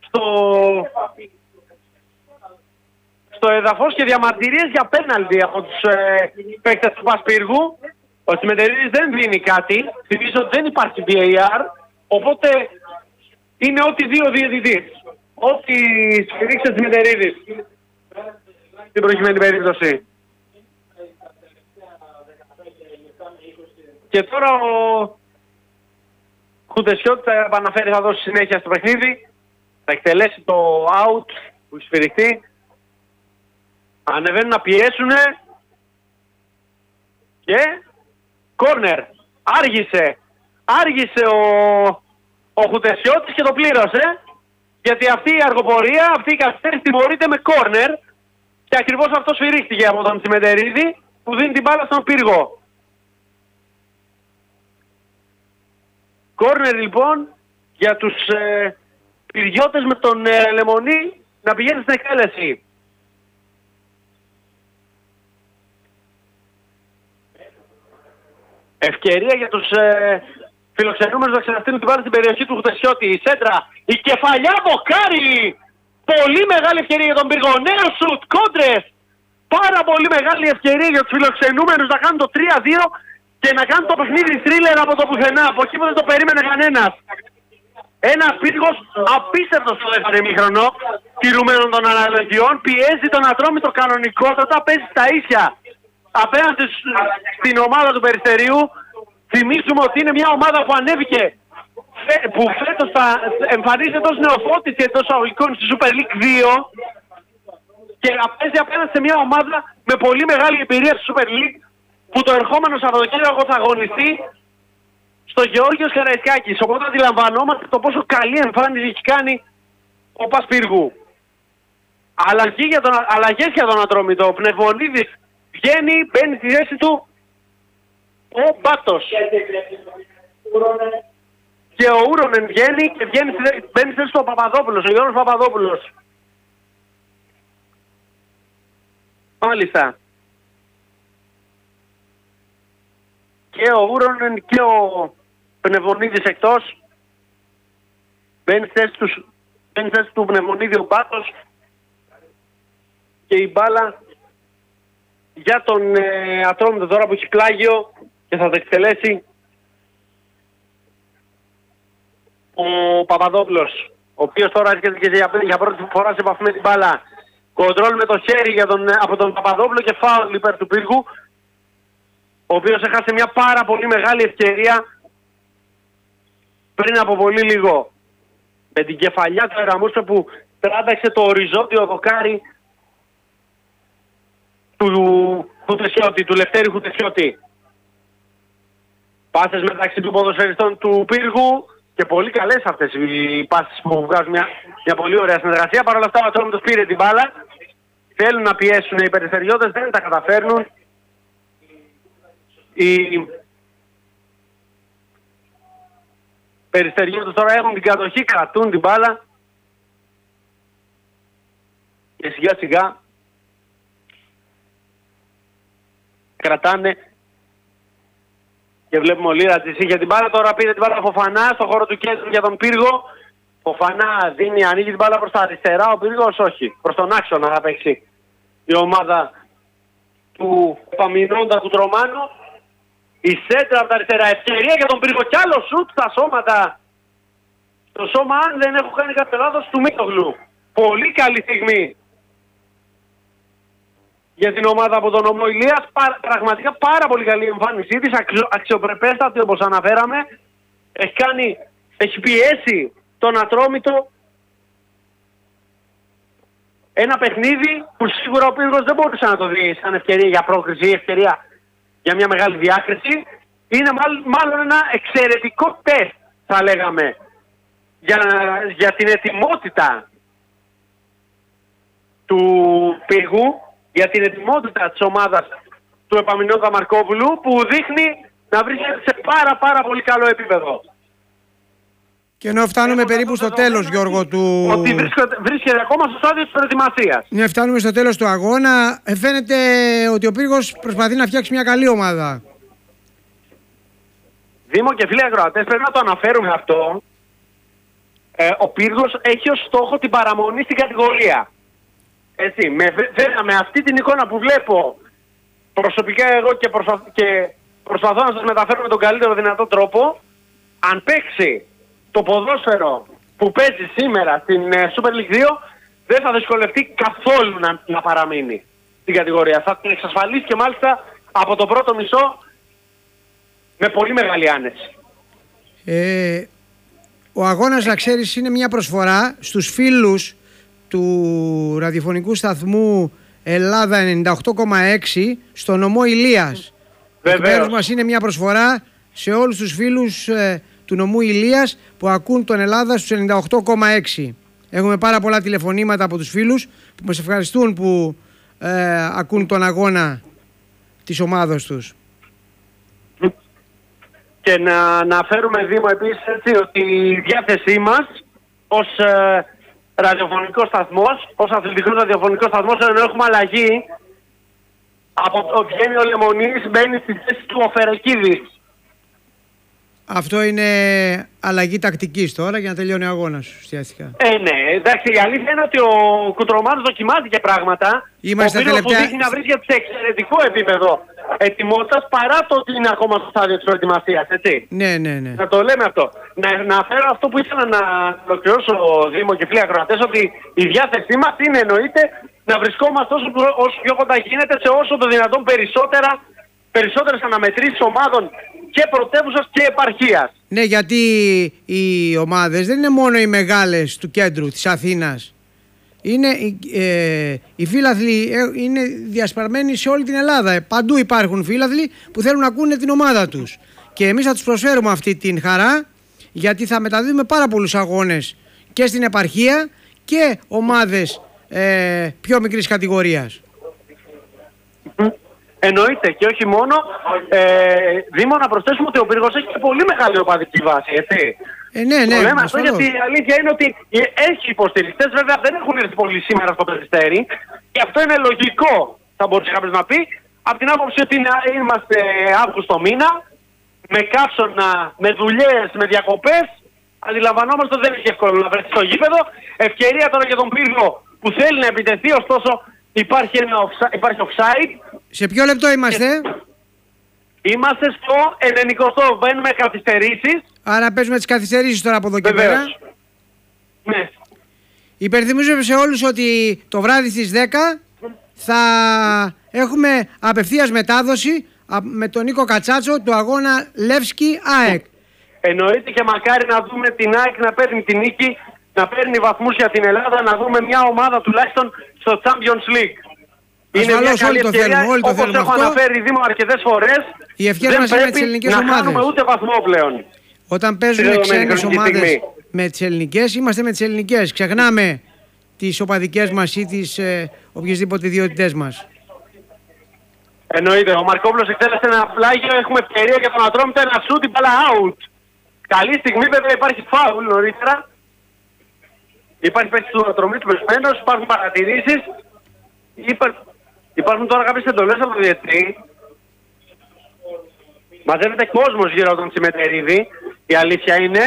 στο εδαφός και διαμαρτυρίες για πέναλτι από τους παίκτες του Πασπύργου. Ο Τσιμεντερίδης δεν δίνει κάτι. Θυμίζω ότι δεν υπάρχει VAR. Οπότε είναι ό,τι δύο διαιτητής. Ό,τι σφυρίξει ο Τσιμεντερίδης στην προηγούμενη περίπτωση. Και τώρα ο Χουτεσιώτης θα επαναφέρει, θα δώσει συνέχεια στο παιχνίδι. Θα εκτελέσει το out που έχει σφυριχτεί. Ανεβαίνουν να πιέσουνε. Και κόρνερ. Άργησε ο Χουτεσιώτης και το πλήρωσε. Γιατί αυτή η αργοπορία, αυτή η καθυστέρηση τιμωρείται με κόρνερ. Και ακριβώς αυτό σφυρίχτηκε από τον Τσιμεντερίδη που δίνει την μπάλα στον Πύργο. Κόρνερ λοιπόν για τους Πυριώτες με τον Λεμονή να πηγαίνει στην εκτέλεση. Ευκαιρία για τους φιλοξενούμενους να ξαναστείλουν την μπάλα στην περιοχή του Χουτεσιώτη. Η σέντρα, η κεφαλιά μποκάρι. Πολύ μεγάλη ευκαιρία για τον Πύργο. Νέο σουτ, κόντρες. Πάρα πολύ μεγάλη ευκαιρία για τους φιλοξενούμενους να κάνουν το 3-2 και να κάνουν το παιχνίδι θρίλερ από το πουθενά. Από εκεί που δεν το περίμενε κανένας. Ένας Πύργος απίστευτος στο δεύτερο ημίχρονο, τηρουμένων των αναλογιών. Πιέζει τον Ατρόμητο κανονικότατα, παίζει στα ίσια απέναντι στην ομάδα του Περιστερίου. Θυμίζουμε ότι είναι μια ομάδα που ανέβηκε, που φέτος θα εμφανίζεται ως νεοφώτιση εντός αγωγικών στη Super League 2 και παίζει απέναντι σε μια ομάδα με πολύ μεγάλη εμπειρία στη Super League που το ερχόμενο Σαββατοκύριακο θα αγωνιστεί στο Γεώργιος Καραϊσκάκης. Οπότε αντιλαμβανόμαστε το πόσο καλή εμφάνιση έχει κάνει ο Πασπύργου. Αλλαγές για τον Ατρόμητο. Ο Πνευμονίδης βγαίνει, μπαίνει στη θέση του ο Μπάτος. Και ο Ούρονεν βγαίνει και μπαίνει στη θέση του ο Παπαδόπουλος, ο Γιώργος Παπαδόπουλος. Μάλιστα. Και ο Ούρονεν και ο Πνευμονίδης εκτός. Μπαίνει στη θέση του Πνευμονίδη ο Μπάτος. Και η μπάλα για τον Ατρόμητο τώρα που έχει πλάγιο και θα το εκτελέσει ο Παπαδόπουλος, ο οποίος τώρα έρχεται και για πρώτη φορά σε επαφή με την μπάλα. Κοντρόλ με το χέρι από τον Παπαδόπουλο και φάουλ υπέρ του Πύργου, ο οποίος έχασε μια πάρα πολύ μεγάλη ευκαιρία πριν από πολύ λίγο. Με την κεφαλιά του Εραμούσο που τράταξε το οριζόντιο δοκάρι του Χουτεσιώτη, του Λευτέρη Χουτεσιώτη. Πάσες μεταξύ του ποδοσφαιριστών του Πύργου και πολύ καλές αυτές οι πάσες που βγάζουν μια πολύ ωραία συνεργασία. Παρ' όλα αυτά ο Ατρόμητος πήρε την μπάλα. Θέλουν να πιέσουν οι Περιστεριώτες, δεν τα καταφέρνουν. Οι Περιστεριώτες τώρα έχουν την κατοχή, κρατούν την μπάλα και σιγά σιγά κρατάνε και βλέπουμε ο Λίρατζης είχε την μπάλα. Τώρα πήρε την μπάλα Φοφανά στο χώρο του κέντρου για τον Πύργο. Φοφανά ανοίγει την μπάλα προς τα αριστερά, ο Πύργος όχι, προς τον άξονα θα παίξει η ομάδα του Παμινώντα του Τρομάνου. Η σέντρα από τα αριστερά, ευκαιρία για τον Πύργο κι άλλο σουτ στα σώματα. Το σώμα, αν δεν έχω κάνει κάποιο λάθος, του Μίτογλου. Πολύ καλή στιγμή για την ομάδα από τον Ομό Ηλίας. Πραγματικά πάρα πολύ καλή εμφάνισή της, αξιοπρεπέστατη όπως αναφέραμε. Έχει πιέσει τον Ατρόμητο. Ένα παιχνίδι που σίγουρα ο Πύργος δεν μπορούσε να το δει σαν ευκαιρία για πρόκριση ή ευκαιρία για μια μεγάλη διάκριση. είναι μάλλον ένα εξαιρετικό τεστ, θα λέγαμε, για την ετοιμότητα του Πύργου, για την ετοιμότητα της ομάδας του Επαμινώτα Μαρκόπουλου, που δείχνει να βρίσκεται σε πάρα πολύ καλό επίπεδο. Και ενώ φτάνουμε περίπου στο τέλος, Γιώργο, ότι βρίσκεται ακόμα στο στάδιο της προετοιμασίας. Ναι, φτάνουμε στο τέλος του αγώνα. Φαίνεται ότι ο Πύργος προσπαθεί να φτιάξει μια καλή ομάδα. Δήμο και φίλοι ακροατές, πρέπει να το αναφέρουμε αυτό. Ο Πύργος έχει ως στόχο την παραμονή στην κατηγορία. Έτσι, με αυτή την εικόνα που βλέπω προσωπικά εγώ και προσπαθώ να σας μεταφέρω με τον καλύτερο δυνατό τρόπο, αν παίξει το ποδόσφαιρο που παίζει σήμερα στην Super League 2, δεν θα δυσκολευτεί καθόλου να παραμείνει στην κατηγορία. Θα την εξασφαλίσει και μάλιστα από το πρώτο μισό με πολύ μεγάλη άνεση. Ο αγώνας, να ξέρεις, είναι μια προσφορά στους φίλους του ραδιοφωνικού σταθμού Ελλάδα 98,6 στο νομό Ηλίας. Εκ μέρους μας είναι μια προσφορά σε όλους τους φίλους του νομού Ηλίας που ακούν τον Ελλάδα στους 98,6. Έχουμε πάρα πολλά τηλεφωνήματα από τους φίλους που μας ευχαριστούν που ακούν τον αγώνα της ομάδας τους. Και να αναφέρουμε, Δήμο, επίσης έτσι, ότι η διάθεσή μας ως ραδιοφωνικός σταθμός, ως αθλητικός ραδιοφωνικός σταθμός, ενώ έχουμε αλλαγή, βγαίνει ο Λεμονής, μπαίνει στη θέση του ο Φερεκίδης. Αυτό είναι αλλαγή τακτικής τώρα για να τελειώνει ο αγώνας, ουσιαστικά. Ναι, εντάξει, η αλήθεια είναι ότι ο Κουτρομάνος δοκιμάζει και πράγματα. Είμαστε ο Πύργος που δείχνει να βρίσκεται σε εξαιρετικό επίπεδο ετοιμότητας, παρά το ότι είναι ακόμα στο στάδιο της προετοιμασίας, έτσι. Ναι. Να το λέμε αυτό. Να φέρω αυτό που ήθελα να ολοκληρώσω, Δήμο και φίλοι ακροατές, ότι η διάθεσή μας είναι, εννοείται, να βρισκόμαστε όσο πιο κοντά γίνεται σε όσο το δυνατόν περισσότερες αναμετρήσεις ομάδων και πρωτεύουσας και επαρχίας. Ναι, γιατί οι ομάδες δεν είναι μόνο οι μεγάλες του κέντρου της Αθήνας. Οι φίλαθλοι είναι διασπαρμένοι σε όλη την Ελλάδα. Παντού υπάρχουν φίλαθλοι που θέλουν να ακούνε την ομάδα τους. Και εμείς θα τους προσφέρουμε αυτή την χαρά, γιατί θα μεταδίδουμε πάρα πολλούς αγώνες και στην επαρχία και ομάδες πιο μικρής κατηγορίας. Εννοείται, και όχι μόνο. Δήμο, να προσθέσουμε ότι ο Πύργος έχει και πολύ μεγάλη οπαδική βάση, έτσι. Ναι, το λέμε αυτό γιατί η αλήθεια είναι ότι έχει υποστηρικτές, βέβαια δεν έχουν έρθει πολύ σήμερα στο Περιστέρι, και αυτό είναι λογικό, θα μπορούσε κάποιος να πει, από την άποψη ότι είμαστε Αύγουστο μήνα, με καύσωνα, με δουλειές, με διακοπές. Αντιλαμβανόμαστε ότι δεν έχει εύκολο να βρεθεί στο γήπεδο. Ευκαιρία τώρα για τον Πύργο που θέλει να επιτεθεί, ωστόσο υπάρχει offside. Σε ποιο λεπτό είμαστε? Είμαστε στο 90, μπαίνουμε καθυστερήσεις. Άρα παίζουμε τις καθυστερήσεις τώρα από εδώ και πέρα. Ναι. Υπενθυμίζω σε όλους ότι το βράδυ στις 10 θα έχουμε απευθείας μετάδοση με τον Νίκο Κατσάτσο του αγώνα Λεύσκι ΑΕΚ. Εννοείται, και μακάρι να δούμε την ΑΕΚ να παίρνει την νίκη, να παίρνει βαθμούς για την Ελλάδα, να δούμε μια ομάδα τουλάχιστον στο Champions League. Είναι μια καλή ευκαιρία, όπως έχω αναφέρει, Δήμο, αρκετές φορές. Η ευχαίρεια μας είναι με τις ελληνικές ομάδες. Δεν πρέπει να χάνουμε ούτε βαθμό πλέον. Όταν παίζουμε ξένες ομάδες με τις ελληνικές, είμαστε με τις ελληνικές. Ξεχνάμε τις οπαδικές μας ή τις οποιασδήποτε ιδιότητές μας. Εννοείται. Ο Μαρκόπουλος εκτέλεσε ένα πλάγιο. Έχουμε ευκαιρία για τον Ατρόμητο, ένα σούτ, την μπάλα out. Καλή στιγμή, βέβαια, υπάρχει φάουλ νωρίτερα. Υπάρχει παίκτης του Ατρομήτου πεσμένος, υπάρχουν παρατηρήσεις. Υπάρχουν τώρα κάποιες εντολές από το διαιτητή. Μαζεύεται κόσμος γύρω από τον Τσιμετερίδη. Η αλήθεια είναι.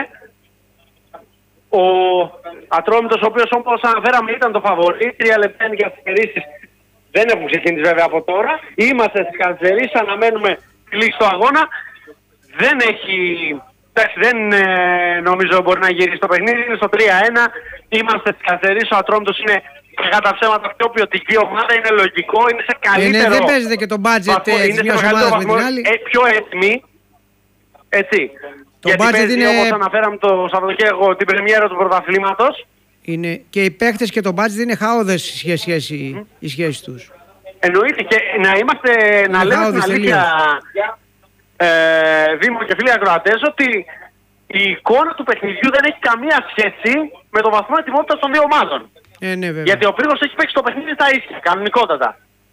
Ο Ατρόμητος, ο οποίος όπως αναφέραμε ήταν το φαβορί, 3 λεπτά είναι για τις καθυστερήσεις. Δεν έχουν ξεκινήσει βέβαια από τώρα. Είμαστε στις καθυστερήσεις, αναμένουμε κλείσει το αγώνα. Δεν έχει... Εντάξει, δεν νομίζω μπορεί να γυρίσει το παιχνίδι. Είναι στο 3-1. Είμαστε στις καθυστερήσεις. Ο Ατρόμητος είναι κατά ψέματα πιο ποιοτική ομάδα. Είναι λογικό. Είναι σε καλύτερο... δεν παίζεται και το budget της μιας ομάδας με την άλλη. Πιο έτοιμη. Έτσι. Το γιατί budget παίζει, είναι... όπως αναφέραμε το Σαββατοκύριακο, την πρεμιέρα του πρωταθλήματος. Είναι... Και οι παίκτες και το budget είναι χαόδες οι σχέσεις τους. Εννοείται, και να λέμε την αλήθεια, Δήμο και φίλοι ακροατές, ότι η εικόνα του παιχνιδιού δεν έχει καμία σχέση με το βαθμό ετοιμότητας των δύο ομάδων. Ναι, γιατί ο Πύργος έχει παίξει το παιχνίδι στα ίσια, κανονικότατα.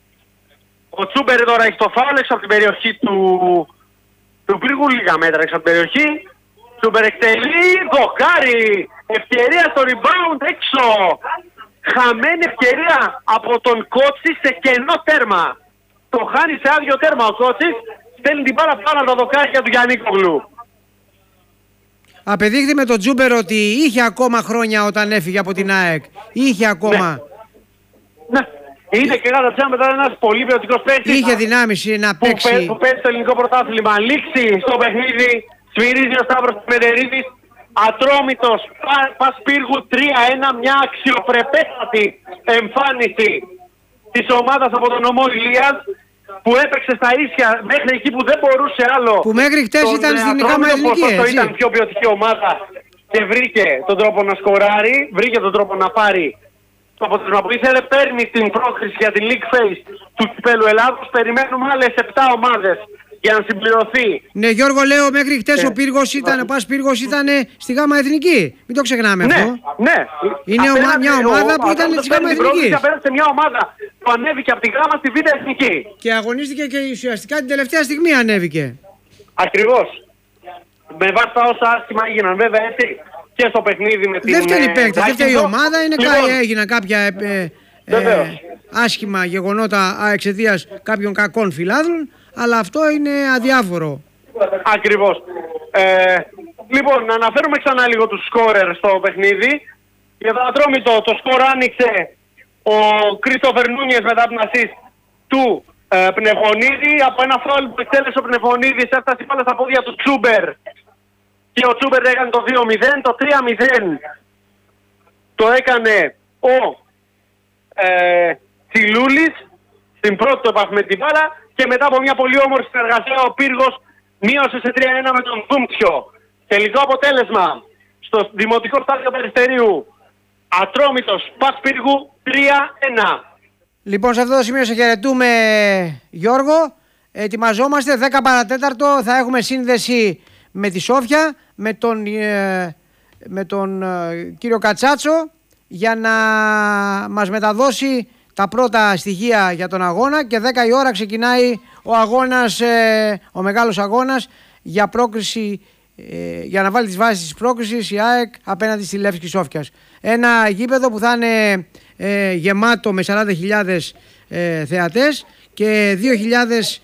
Ο Τσούμπερ τώρα έχει το φάουλ έξω από την περιοχή του Πύργου, λίγα μέτρα έξω από την περιοχή. Τσούμπερ εκτελεί, δοκάρι, ευκαιρία στο rebound έξω. Χαμένη ευκαιρία από τον Κότσι σε κενό τέρμα. Το χάνει σε άδειο τέρμα ο Κότσις, στέλνει την πάρα πάνω από τα δοκάρια του Γιαννίκογλου. Απεδείχθη με τον Τζούμπερ ότι είχε ακόμα χρόνια όταν έφυγε από την ΑΕΚ. Είχε ακόμα. Ναι. Είναι και κατά τσάμπα μετά ένας πολύ ποιοτικός παίκτης. Είχε δυνάμεις να παίξει. Που παίζει το ελληνικό πρωτάθλημα. Λήξει στο παιχνίδι, σφυρίζει ο Σταύρος Μεντερίδης. Ατρόμητος, πας Πύργου 3-1, μια αξιοπρεπέστατη εμφάνιση της ομάδας από τον νομό Ηλίας, που έπαιξε στα ίσια μέχρι εκεί που δεν μπορούσε άλλο. Που μέχρι χτες ήταν στην γάμα εθνική, έτσι. Ήταν πιο ποιοτική ομάδα και βρήκε τον τρόπο να σκοράρει, βρήκε τον τρόπο να πάρει το αποτέλεσμα που ήθελε. Παίρνει την πρόκριση για την League Phase του Κυπέλλου Ελλάδος. Περιμένουμε άλλες 7 ομάδες για να συμπληρωθεί. Ναι, Γιώργο, λέω μέχρι χτες ο Πύργος ήταν, ο Πας Πύργος ήταν στη γάμα εθνική. Μην το ξεχνάμε αυτό. Ναι. Είναι μια ομάδα που ήταν στη γάμα εθνική. Απέναντι σε μια ομάδα που ανέβηκε από τη γάμα στη β' εθνική. Και αγωνίστηκε και ουσιαστικά την τελευταία στιγμή ανέβηκε. Ακριβώς. Με βάση τα όσα άσχημα έγιναν, βέβαια, έτσι. Και στο παιχνίδι με την. Δεν φταίνει η παίκτη, δεν φταίνει η ομάδα. Έγιναν κάποια άσχημα γεγονότα εξαιτίας κάποιων κακών φιλάδρων. Αλλά αυτό είναι αδιάφορο. Ακριβώς. Λοιπόν, να αναφέρουμε ξανά λίγο τους σκόρερ στο παιχνίδι. Για το Ατρόμητο το σκορ άνοιξε ο Κρίστοφερ Νούνιες μετά την ασίστ του Πνευμονίδη. Από ένα φάουλ που εκτέλεσε ο Πνευμονίδης έφτασε πάλι στα πόδια του Τσούμπερ. Και ο Τσούμπερ έκανε το 2-0. Το 3-0 το έκανε ο Τσιλούλης. Στην πρώτη το επαφή με την μπάλα. Και μετά από μια πολύ όμορφη συνεργασία ο Πύργος μείωσε σε 3-1 με τον Δούμτσιο. Τελικό αποτέλεσμα στο Δημοτικό Στάδιο Περιστερίου. Ατρόμητος Πας Πύργου 3-1. Λοιπόν, σε αυτό το σημείο σε χαιρετούμε, Γιώργο. Ετοιμαζόμαστε 10 παρατέταρτο. Θα έχουμε σύνδεση με τη Σόφια, με τον κύριο Κατσάτσο, για να μας μεταδώσει τα πρώτα στοιχεία για τον αγώνα. Και 10 η ώρα ξεκινάει ο αγώνας, ο μεγάλος αγώνας για πρόκριση, για να βάλει τις βάσεις της πρόκρισης η ΑΕΚ απέναντι στη Λεύσκη Σόφιας. Ένα γήπεδο που θα είναι γεμάτο με 40.000 θεατές και 2.000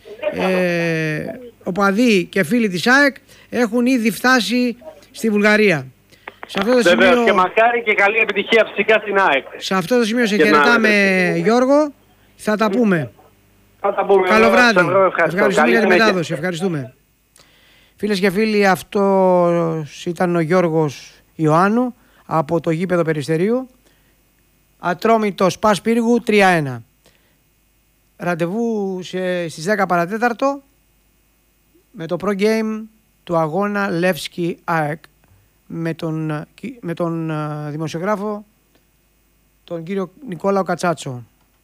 οπαδοί και φίλοι της ΑΕΚ έχουν ήδη φτάσει στη Βουλγαρία. Σε αυτό το σημείο, και μακάρι και καλή επιτυχία φυσικά στην ΑΕΚ. Σε αυτό το σημείο σε χαιρετάμε, Γιώργο. Θα τα πούμε. Καλό βράδυ. Ευχαριστούμε για την μετάδοση. Ευχαριστούμε. Φίλες και φίλοι, αυτός ήταν ο Γιώργος Ιωάννου από το γήπεδο Περιστερίου. Ατρόμητος Πας Πύργου 3-1. Ραντεβού στις 10 παρατέταρτο με το Pro Game του αγώνα Λεύσκι ΑΕΚ με τον δημοσιογράφο τον κύριο Νικόλαο Κατσάτσο.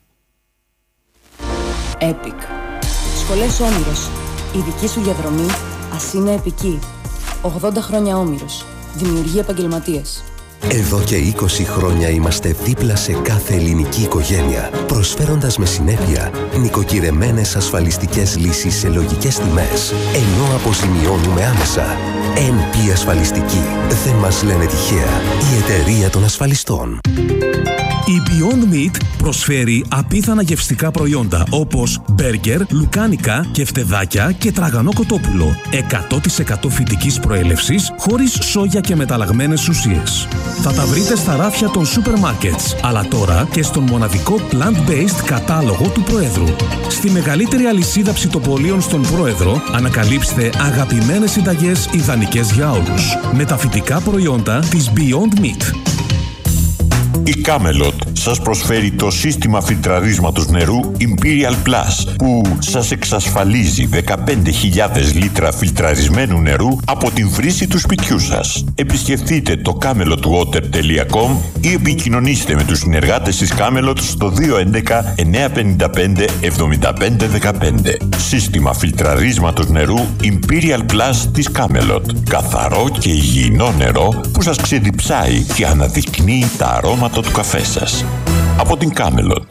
Epic. Σχολές Όμηρος. Η δική σου διαδρομή ας είναι επική. 80 χρόνια Όμηρος. Δημιουργεί επαγγελματίες. Εδώ και 20 χρόνια είμαστε δίπλα σε κάθε ελληνική οικογένεια, προσφέροντας με συνέπεια νοικοκυρεμένες ασφαλιστικές λύσεις σε λογικές τιμές, ενώ αποζημιώνουμε άμεσα. NP Ασφαλιστική. Δεν μας λένε τυχαία. Η εταιρεία των ασφαλιστών. Η Beyond Meat προσφέρει απίθανα γευστικά προϊόντα όπως μπέργκερ, λουκάνικα, κεφτεδάκια και τραγανό κοτόπουλο. 100% φυτικής προέλευσης, χωρίς σόγια και μεταλλαγμένες ουσίες. Θα τα βρείτε στα ράφια των σούπερ μάρκετς, αλλά τώρα και στον μοναδικό plant-based κατάλογο του Προέδρου. Στη μεγαλύτερη αλυσίδα ψητοπολίων στον Πρόεδρο ανακαλύψτε αγαπημένες συνταγές ιδανικές για όλους. Με τα φυτικά προϊόντα της Beyond Meat. Η Camelot σας προσφέρει το σύστημα φιλτραρίσματος νερού Imperial Plus που σας εξασφαλίζει 15.000 λίτρα φιλτραρισμένου νερού από την βρύση του σπιτιού σας. Επισκεφτείτε το camelotwater.com ή επικοινωνήστε με τους συνεργάτες της Camelot στο 211 955 7515. Σύστημα φιλτραρίσματος νερού Imperial Plus της Camelot. Καθαρό και υγιεινό νερό που σας ξεδιψάει και αναδεικνύει τα αρώματα του καφέ σας. Από την Camelot.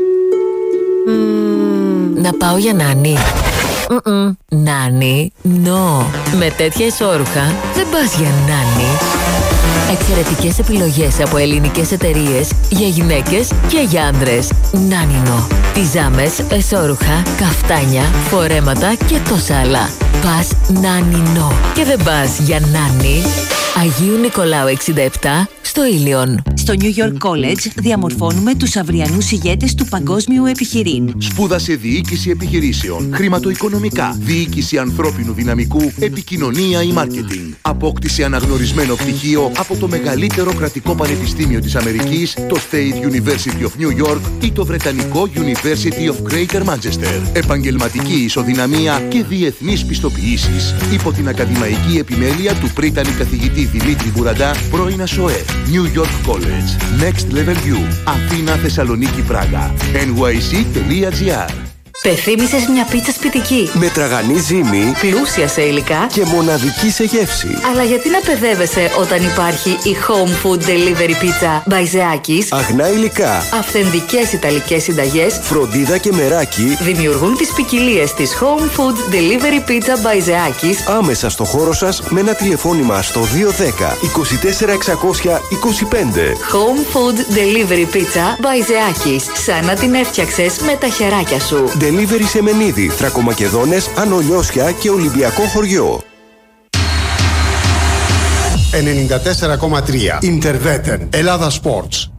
Να πάω για νάνι. Νάνι, no. Με τέτοια εσώρουχα δεν πας για νάνι. Εξαιρετικές επιλογές από ελληνικές εταιρείες για γυναίκες και για άντρες. Νάνινο. Πιζάμες, εσώρουχα, καφτάνια, φορέματα και τόσα άλλα. Πας Νάνινο. Και δεν πας για νάνι. Αγίου Νικολάου 67 στο Ήλιον. Στο New York College διαμορφώνουμε τους αυριανούς ηγέτες του παγκόσμιου επιχειρήν. Σπούδασε διοίκηση επιχειρήσεων, χρηματοοικονομικά, διοίκηση ανθρώπινου δυναμικού, επικοινωνία ή μάρκετινγκ. Απόκτησε αναγνωρισμένο πτυχίο από το μεγαλύτερο κρατικό πανεπιστήμιο της Αμερικής, το State University of New York ή το βρετανικό University of Greater Manchester. Επαγγελματική ισοδυναμία και διεθνείς πιστοποιήσεις. Υπό την ακαδημαϊκή επιμέλεια του πρίτανη καθηγητή Δημήτρη Μπουραντά, πρώην ΑΣΟΕ. New York College. Next Level You. Αθήνα, Θεσσαλονίκη, Πράγα. nyc.gr. Πεθύμησες μια πίτσα σπιτική. Με τραγανή ζύμη, Πλούσια σε υλικά και μοναδική σε γεύση. Αλλά γιατί να παιδεύεσαι όταν υπάρχει η Home Food Delivery Pizza by Zeakis? Αγνά υλικά, αυθεντικές ιταλικές συνταγές, φροντίδα και μεράκι δημιουργούν τις ποικιλίες της Home Food Delivery Pizza by Zeakis άμεσα στο χώρο σας με ένα τηλεφώνημα στο 210 24 625. Home Food Delivery Pizza by Zeakis. Σαν να την έφτιαξες με τα χεράκια σου. Delivery σε Μενίδη, Θρακομακεδόνες, Ανολιώσια και Ολυμπιακό χωριό. 94,3 Interveten Ελλάδα Sports.